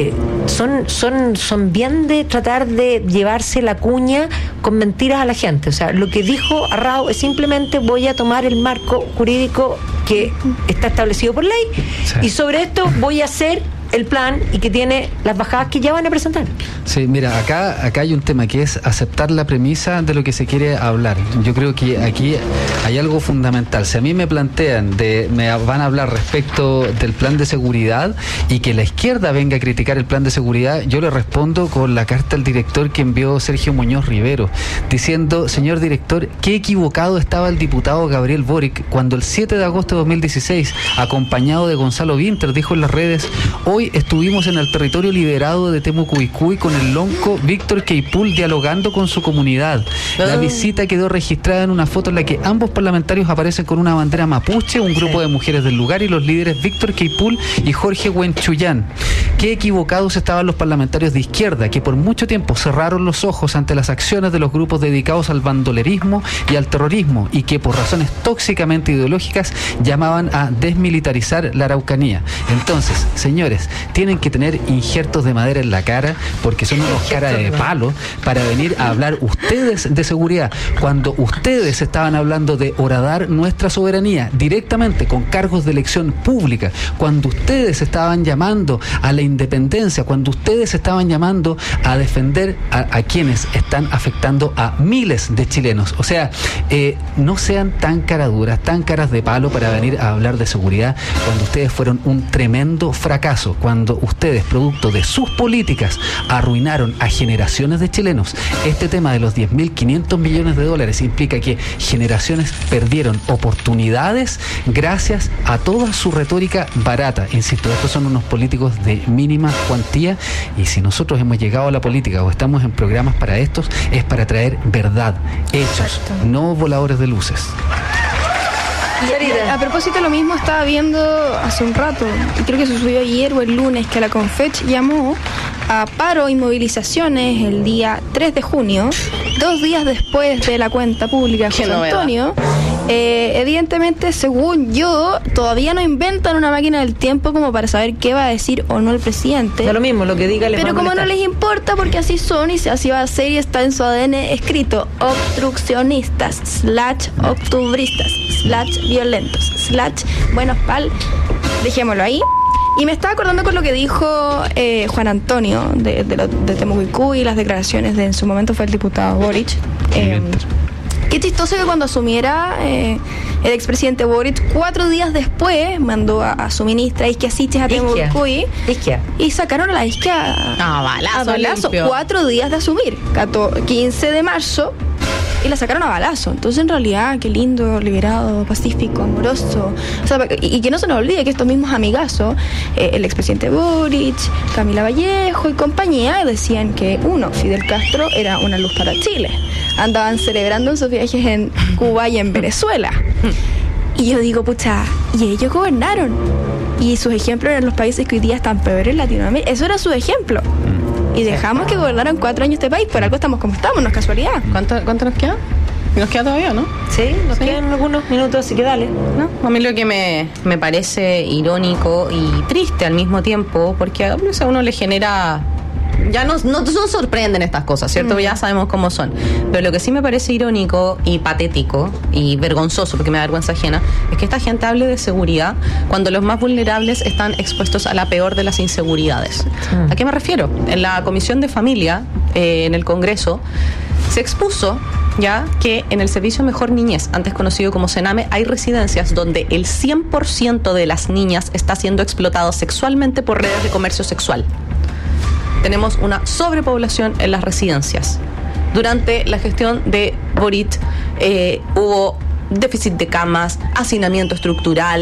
son bien de tratar de llevarse la cuña con mentiras a la gente. O sea, lo que dijo Arrao es simplemente: voy a tomar el marco jurídico que está establecido por ley, y sobre esto voy a hacer el plan, y que tiene las bajadas que ya van a presentar. Sí, mira, acá hay un tema que es aceptar la premisa de lo que se quiere hablar. Yo creo que aquí hay algo fundamental. Si a mí me plantean me van a hablar respecto del plan de seguridad y que la izquierda venga a criticar el plan de seguridad, yo le respondo con la carta al director que envió Sergio Muñoz Rivero, diciendo: señor director, qué equivocado estaba el diputado Gabriel Boric cuando el 7 de agosto de 2016, acompañado de Gonzalo Winter, dijo en las redes: hoy estuvimos en el territorio liberado de Temucuicui con el lonco Víctor Queipul dialogando con su comunidad. La visita quedó registrada en una foto en la que ambos parlamentarios aparecen con una bandera mapuche, un grupo de mujeres del lugar y los líderes Víctor Queipul y Jorge Huenchuyán. Qué equivocados estaban los parlamentarios de izquierda, que por mucho tiempo cerraron los ojos ante las acciones de los grupos dedicados al bandolerismo y al terrorismo, y que por razones tóxicamente ideológicas llamaban a desmilitarizar la Araucanía. Entonces, señores, tienen que tener injertos de madera en la cara, porque son unos caras de palo, para venir a hablar ustedes de seguridad, cuando ustedes estaban hablando de horadar nuestra soberanía directamente con cargos de elección pública, cuando ustedes estaban llamando a la independencia, cuando ustedes estaban llamando a defender a quienes están afectando a miles de chilenos. O sea, no sean tan caraduras, tan caras de palo para venir a hablar de seguridad cuando ustedes fueron un tremendo fracaso, cuando ustedes, producto de sus políticas, arruinaron a generaciones de chilenos. Este tema de los 10.500 millones de dólares implica que generaciones perdieron oportunidades gracias a toda su retórica barata. Insisto, estos son unos políticos de mínima cuantía, y si nosotros hemos llegado a la política o estamos en programas para estos, es para traer verdad, hechos, no voladores de luces. A propósito, lo mismo estaba viendo hace un rato, y creo que se subió ayer o el lunes, que la Confech llamó a paro y movilizaciones el día 3 de junio, 2 días después de la cuenta pública de José Antonio. Evidentemente, según yo, todavía no inventan una máquina del tiempo como para saber qué va a decir o no el presidente. Da lo mismo, lo que diga les va a molestar. Pero como no les importa, porque así son y así va a ser, y está en su ADN escrito: obstruccionistas, /octubristas, /violentos, buenos pal, dejémoslo ahí. Y me estaba acordando con lo que dijo Juan Antonio de Temucuicui y las declaraciones de, en su momento fue el diputado Boric. Qué chistoso que cuando asumiera el expresidente Boric, 4 días después mandó a su ministra Isquia Siches a Temucuicui y sacaron a la Isquia a balazo 4 días de asumir, 15 de marzo, y la sacaron a balazo. Entonces, en realidad, qué lindo, liberado, pacífico, amoroso. O sea, y que no se nos olvide que estos mismos amigazos, el expresidente Boric, Camila Vallejo y compañía, decían que Fidel Castro era una luz para Chile. Andaban celebrando en sus viajes en Cuba y en Venezuela. Y yo digo, pucha, y ellos gobernaron. Y sus ejemplos eran los países que hoy día están peor en Latinoamérica. Eso era su ejemplo. Y dejamos que gobernaran 4 años este país. Por algo estamos como estamos, no es casualidad. ¿Cuánto nos queda? Nos queda todavía, ¿no? Sí, nos quedan algunos minutos, así que dale. ¿No? A mí lo que me parece irónico y triste al mismo tiempo, porque a uno le genera... Ya no sorprenden estas cosas, ¿cierto? Ya sabemos cómo son. Pero lo que sí me parece irónico y patético y vergonzoso, porque me da vergüenza ajena, es que esta gente hable de seguridad cuando los más vulnerables están expuestos a la peor de las inseguridades. ¿A qué me refiero? En la Comisión de Familia, en el Congreso, se expuso ya que en el Servicio Mejor Niñez, antes conocido como Sename, hay residencias donde el 100% de las niñas está siendo explotado sexualmente por redes de comercio sexual. Tenemos una sobrepoblación en las residencias. Durante la gestión de Boric hubo déficit de camas, hacinamiento estructural,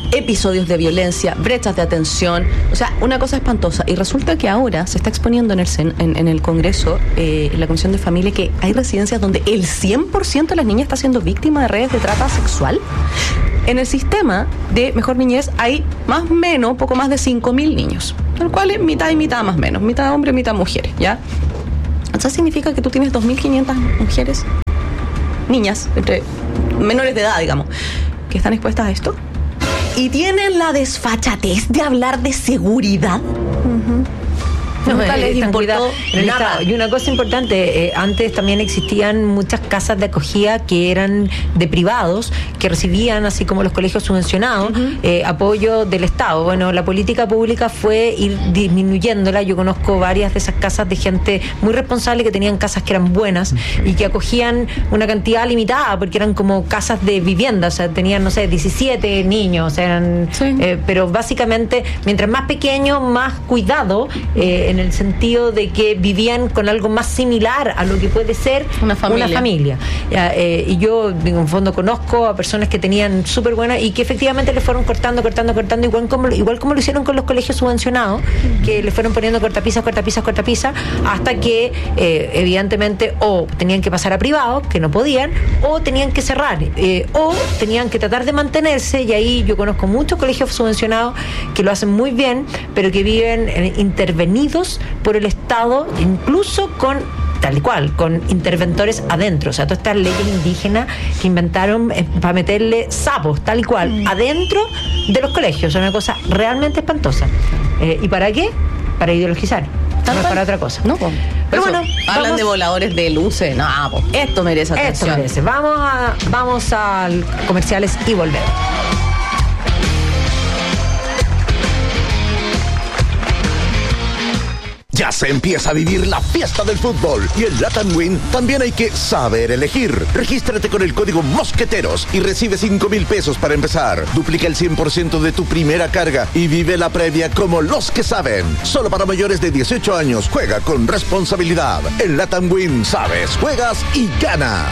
episodios de violencia, brechas de atención, o sea, una cosa espantosa. Y resulta que ahora se está exponiendo en el Congreso, en la Comisión de Familia, que hay residencias donde el 100% de las niñas está siendo víctima de redes de trata sexual. En el sistema de Mejor Niñez hay más o menos, poco más de 5.000 niños, de los cuales mitad y mitad más o menos, mitad hombres, mitad mujeres, ¿ya? Eso significa que tú tienes 2.500 mujeres, niñas, entre menores de edad, digamos, que están expuestas a esto. Y tienen la desfachatez de hablar de seguridad. Nunca les importó nada. Y una cosa importante, antes también existían muchas casas de acogida que eran de privados, que recibían, así como los colegios subvencionados, apoyo del Estado. Bueno, la política pública fue ir disminuyéndola. Yo conozco varias de esas casas de gente muy responsable que tenían casas que eran buenas y que acogían una cantidad limitada, porque eran como casas de vivienda, o sea, tenían, no sé, 17 niños, o sea, eran, pero básicamente, mientras más pequeño, más cuidado, en el sentido de que vivían con algo más similar a lo que puede ser una familia. Y yo, en un fondo, conozco a personas que tenían súper buenas y que efectivamente le fueron cortando, igual como lo hicieron con los colegios subvencionados, que le fueron poniendo cortapisas, hasta que evidentemente o tenían que pasar a privados, que no podían, o tenían que cerrar, o tenían que tratar de mantenerse, y ahí yo conozco muchos colegios subvencionados que lo hacen muy bien, pero que viven intervenidos por el Estado, incluso con tal cual, con interventores adentro. O sea, todas estas leyes indígenas que inventaron para meterle sapos, tal cual, adentro de los colegios. Es una cosa realmente espantosa. ¿Y para qué? Para ideologizar. No es para otra cosa. No, pero bueno, hablan de voladores de luces. No, esto merece atención. Vamos a comerciales y volvemos. Ya se empieza a vivir la fiesta del fútbol y en Latam Win también hay que saber elegir. Regístrate con el código Mosqueteros y recibe 5,000 pesos para empezar. Duplica el 100% de tu primera carga y vive la previa como los que saben. Solo para mayores de 18 años. Juega con responsabilidad. En Latam Win sabes, juegas y ganas.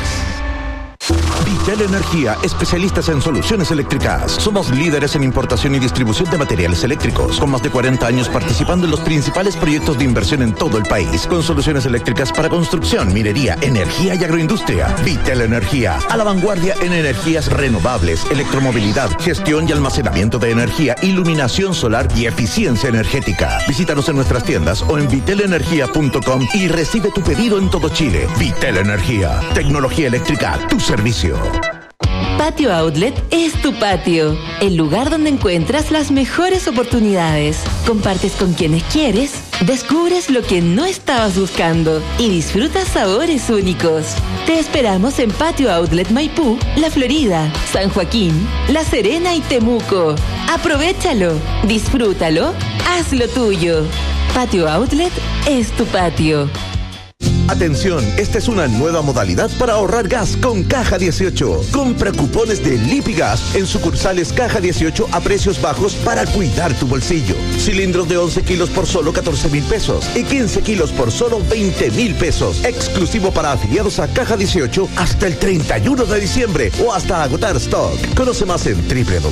Vitel Energía, especialistas en soluciones eléctricas. Somos líderes en importación y distribución de materiales eléctricos, con más de 40 años participando en los principales proyectos de inversión en todo el país, con soluciones eléctricas para construcción, minería, energía y agroindustria. Vitel Energía, a la vanguardia en energías renovables, electromovilidad, gestión y almacenamiento de energía, iluminación solar y eficiencia energética. Visítanos en nuestras tiendas o en vitelenergia.com y recibe tu pedido en todo Chile. Vitel Energía, tecnología eléctrica, tu servicio. Patio Outlet es tu patio, el lugar donde encuentras las mejores oportunidades. Compartes con quienes quieres, descubres lo que no estabas buscando y disfrutas sabores únicos. Te esperamos en Patio Outlet Maipú, La Florida, San Joaquín, La Serena y Temuco. Aprovéchalo, disfrútalo, hazlo tuyo. Patio Outlet es tu patio. Atención, esta es una nueva modalidad para ahorrar gas con Caja 18. Compra cupones de Lipigas en sucursales Caja 18 a precios bajos para cuidar tu bolsillo. Cilindros de 11 kilos por solo 14,000 pesos y 15 kilos por solo 20,000 pesos. Exclusivo para afiliados a Caja 18 hasta el 31 de diciembre o hasta agotar stock. Conoce más en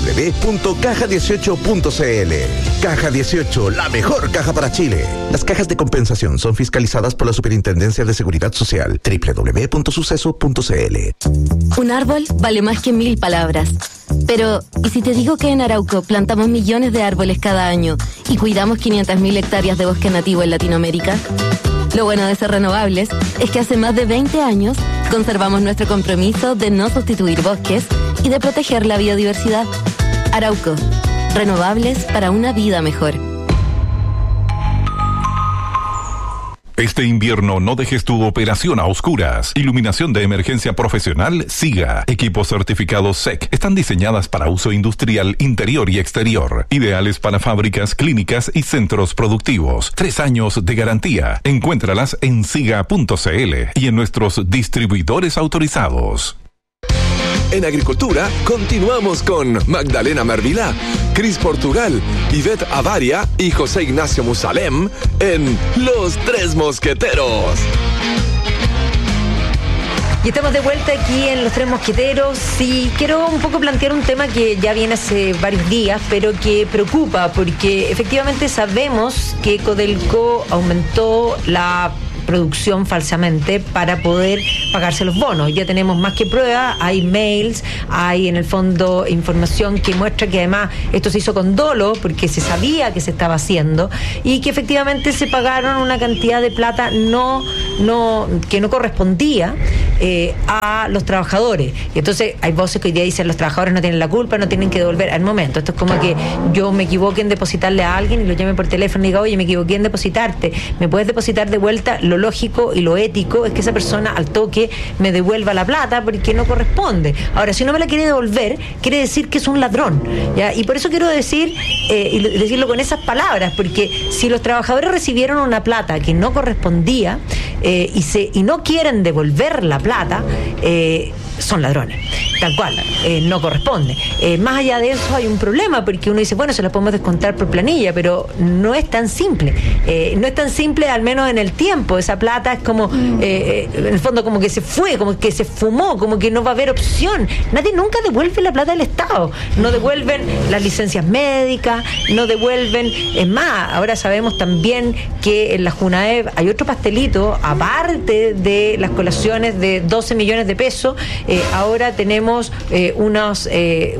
www.caja18.cl. Caja 18, la mejor caja para Chile. Las cajas de compensación son fiscalizadas por la Superintendencia de Seguridad Social. www.suceso.cl. Un árbol vale más que 1,000 palabras. Pero, ¿y si te digo que en Arauco plantamos millones de árboles cada año y cuidamos 500,000 hectáreas de bosque nativo en Latinoamérica? Lo bueno de ser renovables es que hace más de 20 años conservamos nuestro compromiso de no sustituir bosques y de proteger la biodiversidad. Arauco, renovables para una vida mejor. Este invierno no dejes tu operación a oscuras. Iluminación de emergencia profesional SIGA. Equipos certificados SEC. Están diseñadas para uso industrial interior y exterior. Ideales para fábricas, clínicas y centros productivos. 3 años de garantía. Encuéntralas en siga.cl y en nuestros distribuidores autorizados. En Agricultura, continuamos con Magdalena Mervilá, Cris Portugal, Ivette Avaria y José Ignacio Musalem en Los Tres Mosqueteros. Y estamos de vuelta aquí en Los Tres Mosqueteros y quiero un poco plantear un tema que ya viene hace varios días, pero que preocupa porque efectivamente sabemos que Codelco aumentó la producción falsamente para poder pagarse los bonos. Ya tenemos más que prueba, hay mails, hay en el fondo información que muestra que además esto se hizo con dolo porque se sabía que se estaba haciendo y que efectivamente se pagaron una cantidad de plata que no correspondía a los trabajadores. Y entonces hay voces que hoy día dicen los trabajadores no tienen la culpa, no tienen que devolver. Al momento, esto es como que yo me equivoque en depositarle a alguien y lo llame por teléfono y diga, oye, me equivoqué en depositarte, ¿me puedes depositar de vuelta? Lo lógico y lo ético es que esa persona al toque me devuelva la plata porque no corresponde. Ahora, si no me la quiere devolver, quiere decir que es un ladrón, ¿ya? Y por eso quiero decir, y decirlo con esas palabras, porque si los trabajadores recibieron una plata que no correspondía y no quieren devolver la plata, son ladrones, tal cual, no corresponde. Más allá de eso hay un problema, porque uno dice, bueno, se la podemos descontar por planilla, pero no es tan simple. No es tan simple, al menos en el tiempo. Esa plata es como, en el fondo, como que se fue, como que se fumó, como que no va a haber opción. Nadie nunca devuelve la plata del Estado. No devuelven las licencias médicas, no devuelven. Es más, ahora sabemos también que en la Junaev hay otro pastelito, aparte de las colaciones de 12 millones de pesos. Ahora tenemos unas 11.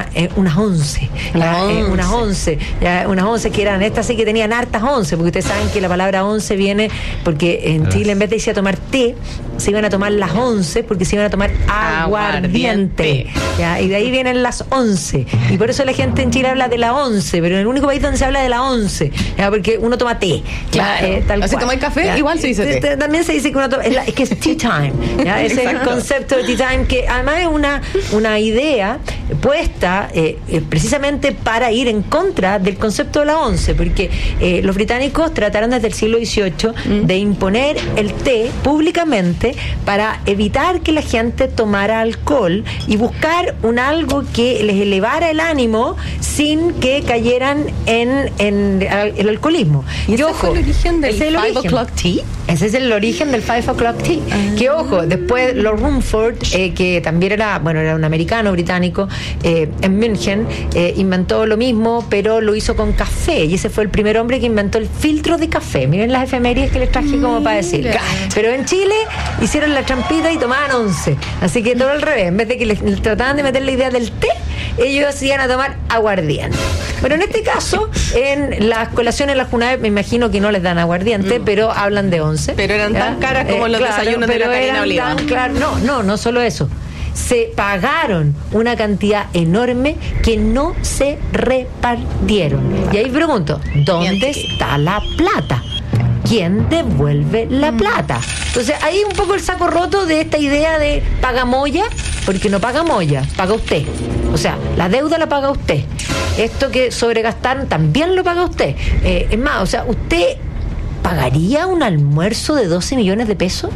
Unas 11 que eran, estas sí que tenían hartas 11, porque ustedes saben que la palabra 11 viene porque en Chile, en vez de irse a tomar té, se iban a tomar las 11 porque se iban a tomar aguardiente. ¿Ya? Y de ahí vienen las 11. Y por eso la gente en Chile habla de la 11, pero en el único país donde se habla de la 11, ¿ya? Porque uno toma té. Claro. Así como hay café, ¿ya? Igual se dice té. También se dice que uno toma, es que es tea time. ¿Ya? Ese es el concepto de tea time, que además es una idea puesta precisamente para ir en contra del concepto de la 11, porque los británicos trataron desde el siglo XVIII de imponer el té públicamente para evitar que la gente tomara alcohol y buscar algo que les elevara el ánimo sin que cayeran en el alcoholismo. ¿Y ese fue el origen del 5 o'clock tea? Ese es el origen del 5 o'clock tea. Que ojo, después Lord Rumford, que también era un americano británico, en München, inventó lo mismo, pero lo hizo con café, y ese fue el primer hombre que inventó el filtro de café. Miren las efemérides que les traje como para decir. Pero en Chile hicieron la trampita y tomaban 11. Así que todo al revés, en vez de que les trataban de meter la idea del té, ellos iban a tomar aguardiente. Bueno, en este caso, en las colaciones, las Junaev, me imagino que no les dan aguardiente, pero hablan de 11. Pero eran tan caras como los desayunos de la Karina Oliva. No solo eso. Se pagaron una cantidad enorme que no se repartieron. Y ahí pregunto, ¿dónde está la plata? ¿Quién devuelve la plata? Entonces, ahí un poco el saco roto de esta idea de paga Moya, porque no paga Moya, paga usted. O sea, la deuda la paga usted. Esto que sobregastaron también lo paga usted. Es más, o sea, ¿usted pagaría un almuerzo de 12 millones de pesos?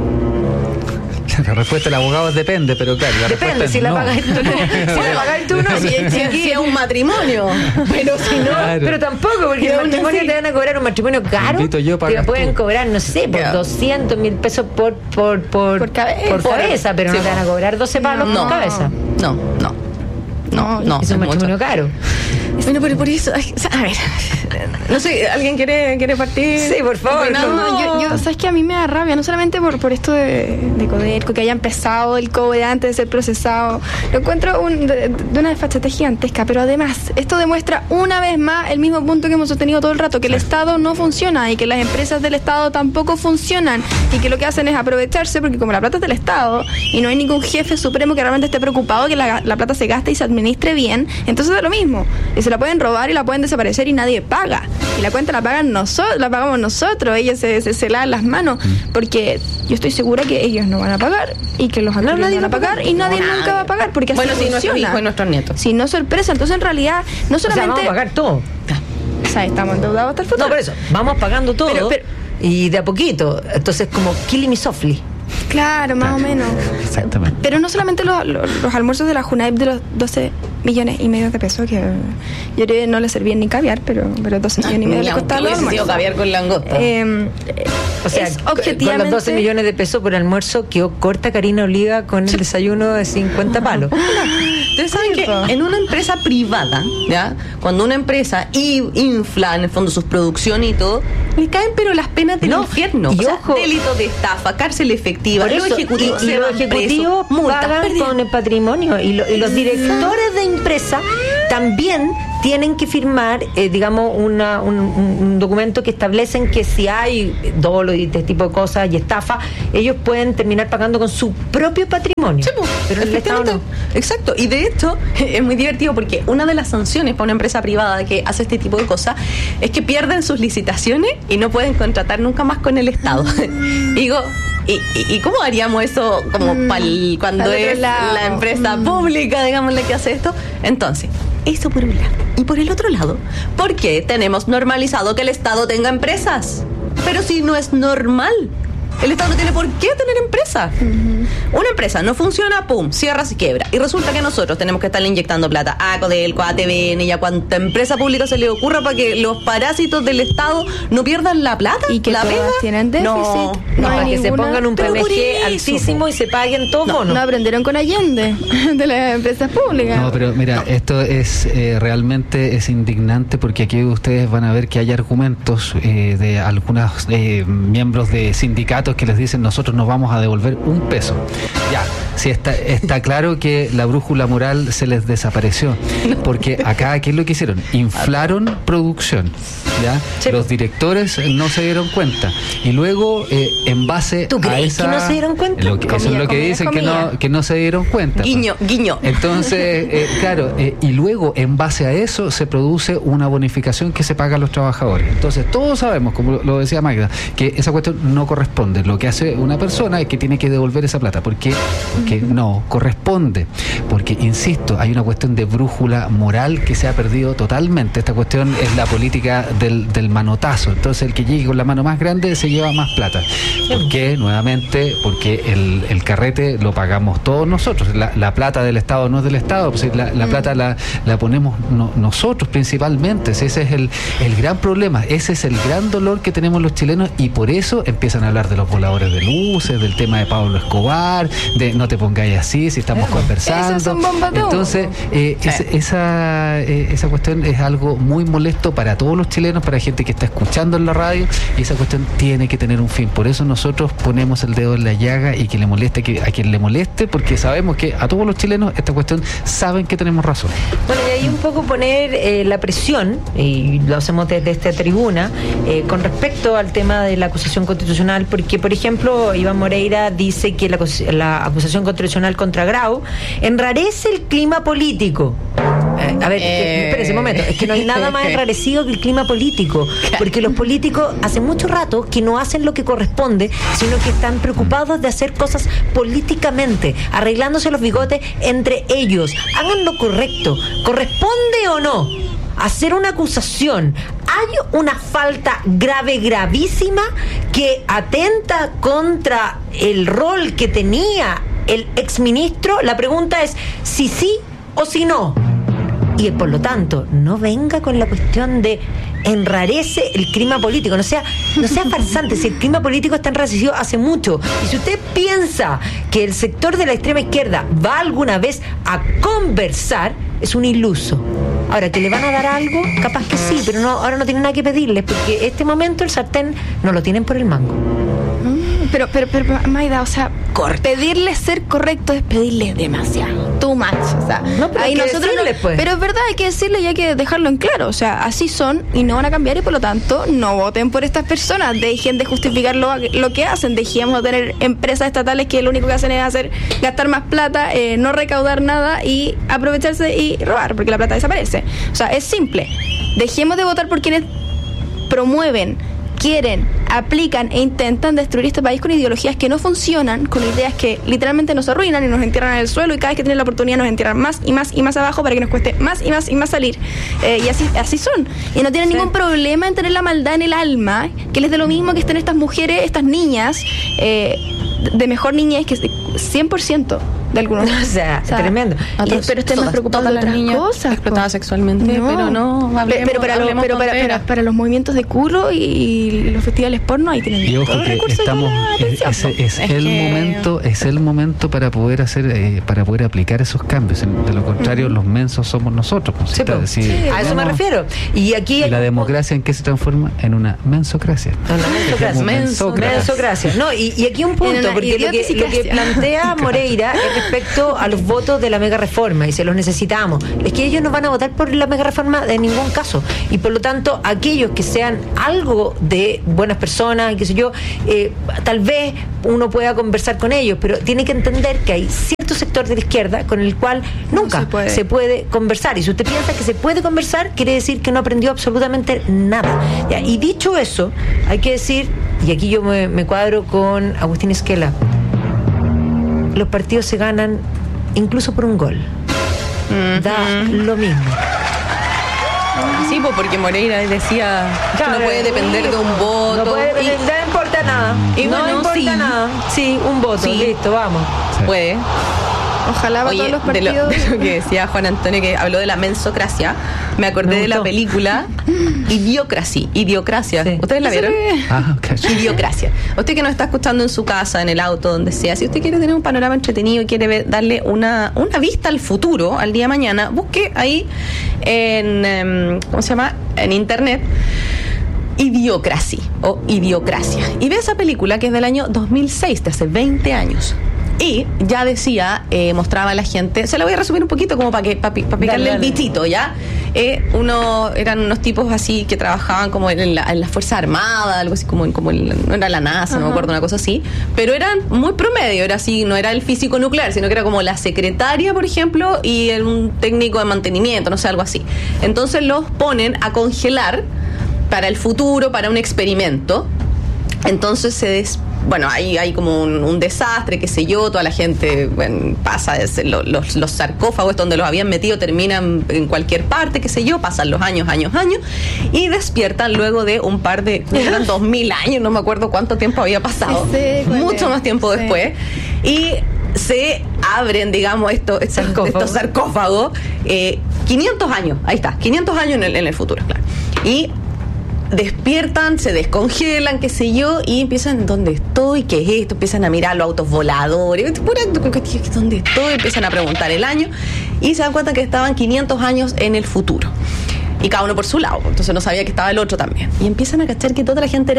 La respuesta del abogado depende, pero claro, depende, si la pagas tú no. Si la pagas tú no, si es un matrimonio. Pero si no, claro. Pero tampoco, porque el matrimonio te van a cobrar un matrimonio caro. Te pueden cobrar, no sé, por 200.000 pesos por cabeza, pero no te van a cobrar 12 palos por cabeza. No, es un matrimonio caro. Bueno, pero por eso, a ver, no sé, ¿alguien quiere partir? Sí, por favor. No, yo sabes que a mí me da rabia, no solamente por esto de Codelco, que haya empezado el cobre antes de ser procesado. Lo encuentro de una desfachatez gigantesca, pero además, esto demuestra una vez más el mismo punto que hemos sostenido todo el rato, que el Estado no funciona y que las empresas del Estado tampoco funcionan, y que lo que hacen es aprovecharse, porque como la plata es del Estado y no hay ningún jefe supremo que realmente esté preocupado que la plata se gaste y se administre bien, entonces es lo mismo. Y se la pueden robar y la pueden desaparecer y nadie paga. Y la cuenta la pagamos nosotros. Ellos se lavan las manos, porque yo estoy segura que ellos no van a pagar y que los actores no van a pagar y nadie nunca va a pagar, porque así si nuestros hijos y nuestros nietos. Si no sorpresa, entonces en realidad no solamente vamos a pagar todo. O sea, estamos endeudados hasta el futuro. No, por eso, vamos pagando todo y de a poquito. Entonces, como killing me softly. Claro, más o menos. Exactamente. Pero no solamente los almuerzos de la Junaev de los 12 millones y medio de pesos, que yo creo que no le servían ni caviar, pero 12 millones y medio le costaba el almuerzo. Caviar con langosta. O sea, objetivamente, con los 12 millones de pesos por almuerzo quedó corta Karina Oliva con el desayuno de 50 palos. Ustedes saben que en una empresa privada, ¿ya? Cuando una empresa infla en el fondo sus producciones y todo, le caen pero las penas del infierno. Y o sea, ojo, delito de estafa, cárcel efectiva, los ejecutivos pagan con el patrimonio y los directores de empresa también tienen que firmar, digamos, un documento que establecen que si hay dolo y este tipo de cosas y estafa, ellos pueden terminar pagando con su propio patrimonio. Sí, pues, pero el Estado no. Exacto. Y de hecho, es muy divertido porque una de las sanciones para una empresa privada que hace este tipo de cosas es que pierden sus licitaciones y no pueden contratar nunca más con el Estado. Digo, ¿y cómo haríamos eso como cuando es la empresa pública, digamos, la que hace esto? Entonces, eso por un lado. Y por el otro lado, ¿por qué tenemos normalizado que el Estado tenga empresas? Pero si no es normal. El Estado no tiene por qué tener empresa. Una empresa no funciona, pum, cierra, se quiebra. Y resulta que nosotros tenemos que estarle inyectando plata a Codelco, a TVN y a cuanta empresa pública se le ocurra para que los parásitos del Estado no pierdan la plata. Y que la todas tienen déficit. No, para que se pongan un PMG altísimo y se paguen todos bonos. No aprendieron con Allende de las empresas públicas. No, pero mira, esto es realmente es indignante, porque aquí ustedes van a ver que hay argumentos de algunos miembros de sindicatos que les dicen: nosotros nos vamos a devolver un peso. Ya, sí, está claro que la brújula moral se les desapareció, porque acá, ¿qué es lo que hicieron? Inflaron producción, ¿ya? Sí. Los directores no se dieron cuenta, y luego en base a esa... ¿Que no se dieron cuenta? Eso es lo que dicen, que no se dieron cuenta. Guiño, pues. Guiño. Entonces, claro, y luego en base a eso se produce una bonificación que se paga a los trabajadores. Entonces, todos sabemos, como lo decía Magda, que esa cuestión no corresponde. Lo que hace una persona es que tiene que devolver esa plata. ¿Por qué? Porque no corresponde. Porque, insisto, hay una cuestión de brújula moral que se ha perdido totalmente. Esta cuestión es la política del manotazo. Entonces, el que llegue con la mano más grande se lleva más plata. ¿Por qué? Nuevamente, porque el carrete lo pagamos todos nosotros. La plata del Estado no es del Estado, pues la plata la ponemos nosotros principalmente. Ese es el gran problema. Ese es el gran dolor que tenemos los chilenos, y por eso empiezan a hablar de los voladores de luces, del tema de Pablo Escobar, de no te pongáis así si estamos conversando. Entonces, esa cuestión es algo muy molesto para todos los chilenos, para gente que está escuchando en la radio, y esa cuestión tiene que tener un fin. Por eso nosotros ponemos el dedo en la llaga, y que le moleste a quien le moleste, porque sabemos que a todos los chilenos esta cuestión saben que tenemos razón. Bueno, y ahí un poco poner la presión, y lo hacemos desde esta tribuna, con respecto al tema de la acusación constitucional, porque, por ejemplo, Iván Moreira dice que la acusación constitucional contra Grau enrarece el clima político. A ver, espérese un momento, es que no hay nada más enrarecido que el clima político, porque los políticos hace mucho rato que no hacen lo que corresponde, sino que están preocupados de hacer cosas políticamente, arreglándose los bigotes entre ellos. Hagan lo correcto. ¿Corresponde o no hacer una acusación? Hay una falta grave, gravísima, que atenta contra el rol que tenía el exministro. La pregunta es si sí o si no. Y por lo tanto, no venga con la cuestión de enrarece el clima político. No sea farsante. Si el clima político está enrarecido hace mucho. Y si usted piensa que el sector de la extrema izquierda va alguna vez a conversar, es un iluso. Ahora, ¿que le van a dar algo? Capaz que sí, pero ahora no tienen nada que pedirles, porque este momento el sartén no lo tienen por el mango. Pero Maida, o sea, pedirle ser correcto es pedirle demasiado, too much. O sea, no, pero ahí nosotros pues. Pero es verdad, hay que decirle y hay que dejarlo en claro. O sea, así son y no van a cambiar, y por lo tanto no voten por estas personas. Dejen de justificar lo que hacen. Dejemos de tener empresas estatales que lo único que hacen es gastar más plata, no recaudar nada y aprovecharse y robar, porque la plata desaparece. O sea, es simple. Dejemos de votar por quienes promueven, quieren, aplican e intentan destruir este país con ideologías que no funcionan, con ideas que literalmente nos arruinan y nos entierran en el suelo, y cada vez que tienen la oportunidad nos entierran más y más y más abajo para que nos cueste más y más y más salir. Y así son. Y no tienen ningún problema en tener la maldad en el alma, que les dé lo mismo que estén estas mujeres, estas niñas, de mejor niñez, que 100%. de algunos. O sea, tremendo. Pero estén más preocupados de otras cosas. Explotadas sexualmente, pero no. Para los movimientos de culo y los festivales porno, ahí tienen y ojo todo el que recurso. Es el momento para poder hacer, para poder aplicar esos cambios. De lo contrario, los mensos somos nosotros. A eso me refiero. Y aquí la democracia, ¿en qué se transforma? En una mensocracia. Mensocracia. No, y aquí un punto, porque lo que plantea Moreira es respecto a los votos de la mega reforma, y se los necesitamos. Es que ellos no van a votar por la mega reforma en ningún caso. Y por lo tanto, aquellos que sean algo de buenas personas, qué sé yo, tal vez uno pueda conversar con ellos, pero tiene que entender que hay cierto sector de la izquierda con el cual nunca se puede conversar. Y si usted piensa que se puede conversar, quiere decir que no aprendió absolutamente nada. ¿Ya? Y dicho eso, hay que decir, y aquí yo me cuadro con Agustín Esquela, los partidos se ganan incluso por un gol. Da lo mismo. Sí, porque Moreira decía que no puede depender de un voto. No importa nada. Y no importa nada. Sí, un voto. Listo, vamos. Puede. Ojalá para todos los partidos. De lo que decía Juan Antonio, que habló de la mensocracia, me acordé de la película Idiocracia. Sí. ¿Ustedes la vieron? Idiocracia. Usted que nos está escuchando en su casa, en el auto, donde sea, si usted quiere tener un panorama entretenido y quiere darle una vista al futuro, al día de mañana, busque ahí en ¿cómo se llama? En internet Idiocracia o Idiocracia, y ve esa película que es del año 2006, de hace 20 años. Y ya decía, mostraba a la gente, se la voy a resumir un poquito como para picarle el bichito, ¿ya? Eran unos tipos así que trabajaban como en la Fuerza Armada, algo así como no era la NASA, no me acuerdo, una cosa así, pero eran muy promedio, era así, no era el físico nuclear, sino que era como la secretaria, por ejemplo, y un técnico de mantenimiento, no sé, algo así. Entonces los ponen a congelar para el futuro, para un experimento. Entonces hay como un desastre, qué sé yo, toda la gente pasa, los sarcófagos donde los habían metido terminan en cualquier parte, qué sé yo, pasan los años, y despiertan luego de un par de, eran 2000 años, no me acuerdo cuánto tiempo había pasado, mucho más tiempo después, y se abren, digamos, estos sarcófagos, 500 años, ahí está, 500 años en el futuro, claro, y despiertan, se descongelan, qué sé yo, y empiezan, ¿dónde estoy? ¿Qué es esto? Empiezan a mirar los autos voladores, ¿dónde estoy? Empiezan a preguntar el año y se dan cuenta que estaban 500 años en el futuro. Y cada uno por su lado, entonces no sabía que estaba el otro también. Y empiezan a cachar que toda la gente era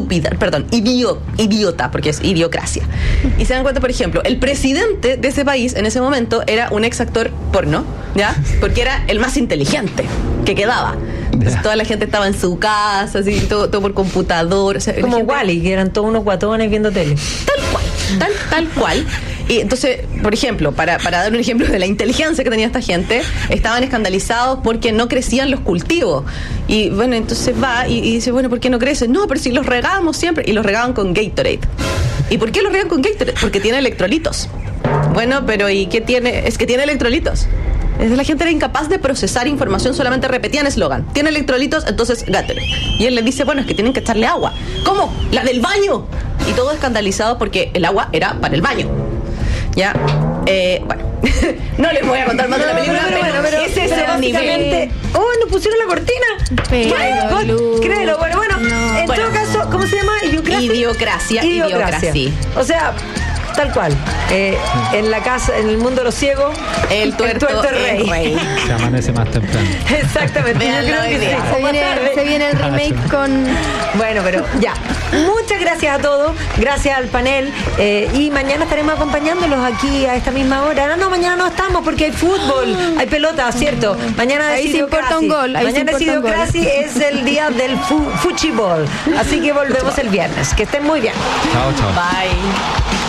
idiota, porque es idiocracia. Y se dan cuenta, por ejemplo, el presidente de ese país en ese momento era un ex actor porno, ¿ya? Porque era el más inteligente que quedaba. Entonces toda la gente estaba en su casa, así, todo por computador. O sea, como Wally, que eran todos unos guatones viendo tele. Tal cual. Y entonces, por ejemplo, para dar un ejemplo de la inteligencia que tenía esta gente, estaban escandalizados porque no crecían los cultivos. Y bueno, entonces va y dice, bueno, ¿por qué no crecen? No, pero si los regamos siempre. Y los regaban con Gatorade. ¿Y por qué los regan con Gatorade? Porque tiene electrolitos. Bueno, pero ¿y qué tiene? Es que tiene electrolitos. La gente era incapaz de procesar información, solamente repetían eslogan. Tiene electrolitos, entonces Gatorade. Y él les dice, bueno, es que tienen que echarle agua. ¿Cómo? ¡La del baño! Y todo escandalizado porque el agua era para el baño. Ya, bueno, no les voy a contar más de la película, pero ese es el nivel. ¡Oh, nos pusieron la cortina! Créelo, bueno, en todo caso, ¿cómo se llama? Idiocracia. O sea, tal cual. En la casa, en el mundo de los ciegos, el tuerto es rey. Se amanece más temprano. Exactamente. Yo creo que se viene el remake con... Bueno, pero ya. Muchas gracias a todos. Gracias al panel. Y mañana estaremos acompañándolos aquí a esta misma hora. No, mañana no estamos porque hay fútbol, hay pelota, ¿cierto? Mañana ahí se importa un gol. Mañana es el día del fútbol. Así que volvemos el viernes. Que estén muy bien. Chao. Bye.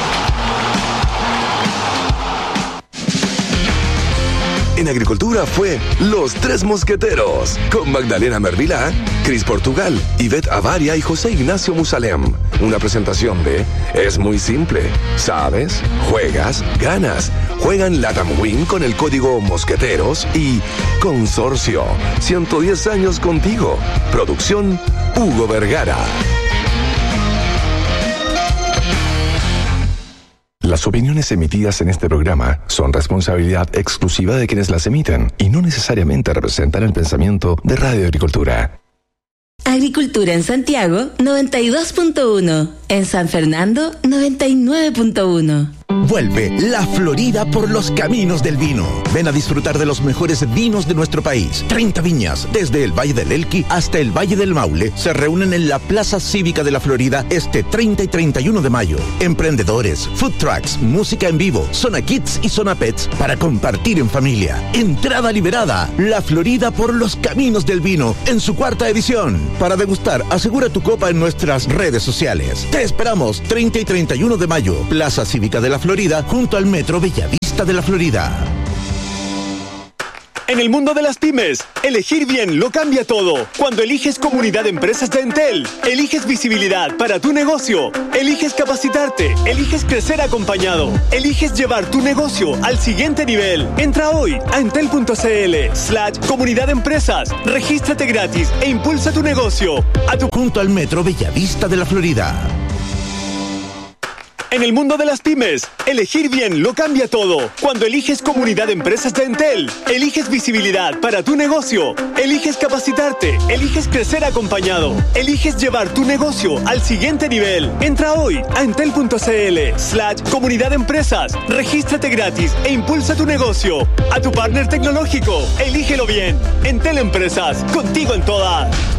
En Agricultura fue Los Tres Mosqueteros, con Magdalena Mervilá, Cris Portugal, Ivette Avaria y José Ignacio Musalem. Una presentación de Es muy simple. ¿Sabes? Juegas, ganas. Juegan Latam Win con el código Mosqueteros y Consorcio. 110 años contigo. Producción Hugo Vergara. Las opiniones emitidas en este programa son responsabilidad exclusiva de quienes las emiten y no necesariamente representan el pensamiento de Radio Agricultura. Agricultura en Santiago, 92.1. En San Fernando, 99.1. Vuelve La Florida por los caminos del vino. Ven a disfrutar de los mejores vinos de nuestro país. 30 viñas, desde el Valle del Elqui hasta el Valle del Maule, se reúnen en la Plaza Cívica de La Florida este 30 y 31 de mayo. Emprendedores, food trucks, música en vivo, zona kids y zona pets para compartir en familia. Entrada liberada. La Florida por los caminos del vino en su 4ª edición. Para degustar, asegura tu copa en nuestras redes sociales. Te esperamos 30 y 31 de mayo. Plaza Cívica de La Florida, junto al Metro Bellavista de La Florida. En el mundo de las pymes, elegir bien lo cambia todo. Cuando eliges Comunidad de Empresas de Entel, eliges visibilidad para tu negocio, eliges capacitarte, eliges crecer acompañado, eliges llevar tu negocio al siguiente nivel. Entra hoy a entel.cl/Comunidad de Empresas, regístrate gratis e impulsa tu negocio. Junto al Metro Bellavista de La Florida. En el mundo de las pymes, elegir bien lo cambia todo. Cuando eliges Comunidad de Empresas de Entel, eliges visibilidad para tu negocio, eliges capacitarte, eliges crecer acompañado, eliges llevar tu negocio al siguiente nivel. Entra hoy a entel.cl/Comunidad de Empresas, regístrate gratis e impulsa tu negocio. A tu partner tecnológico, elígelo bien. Entel Empresas, contigo en todas.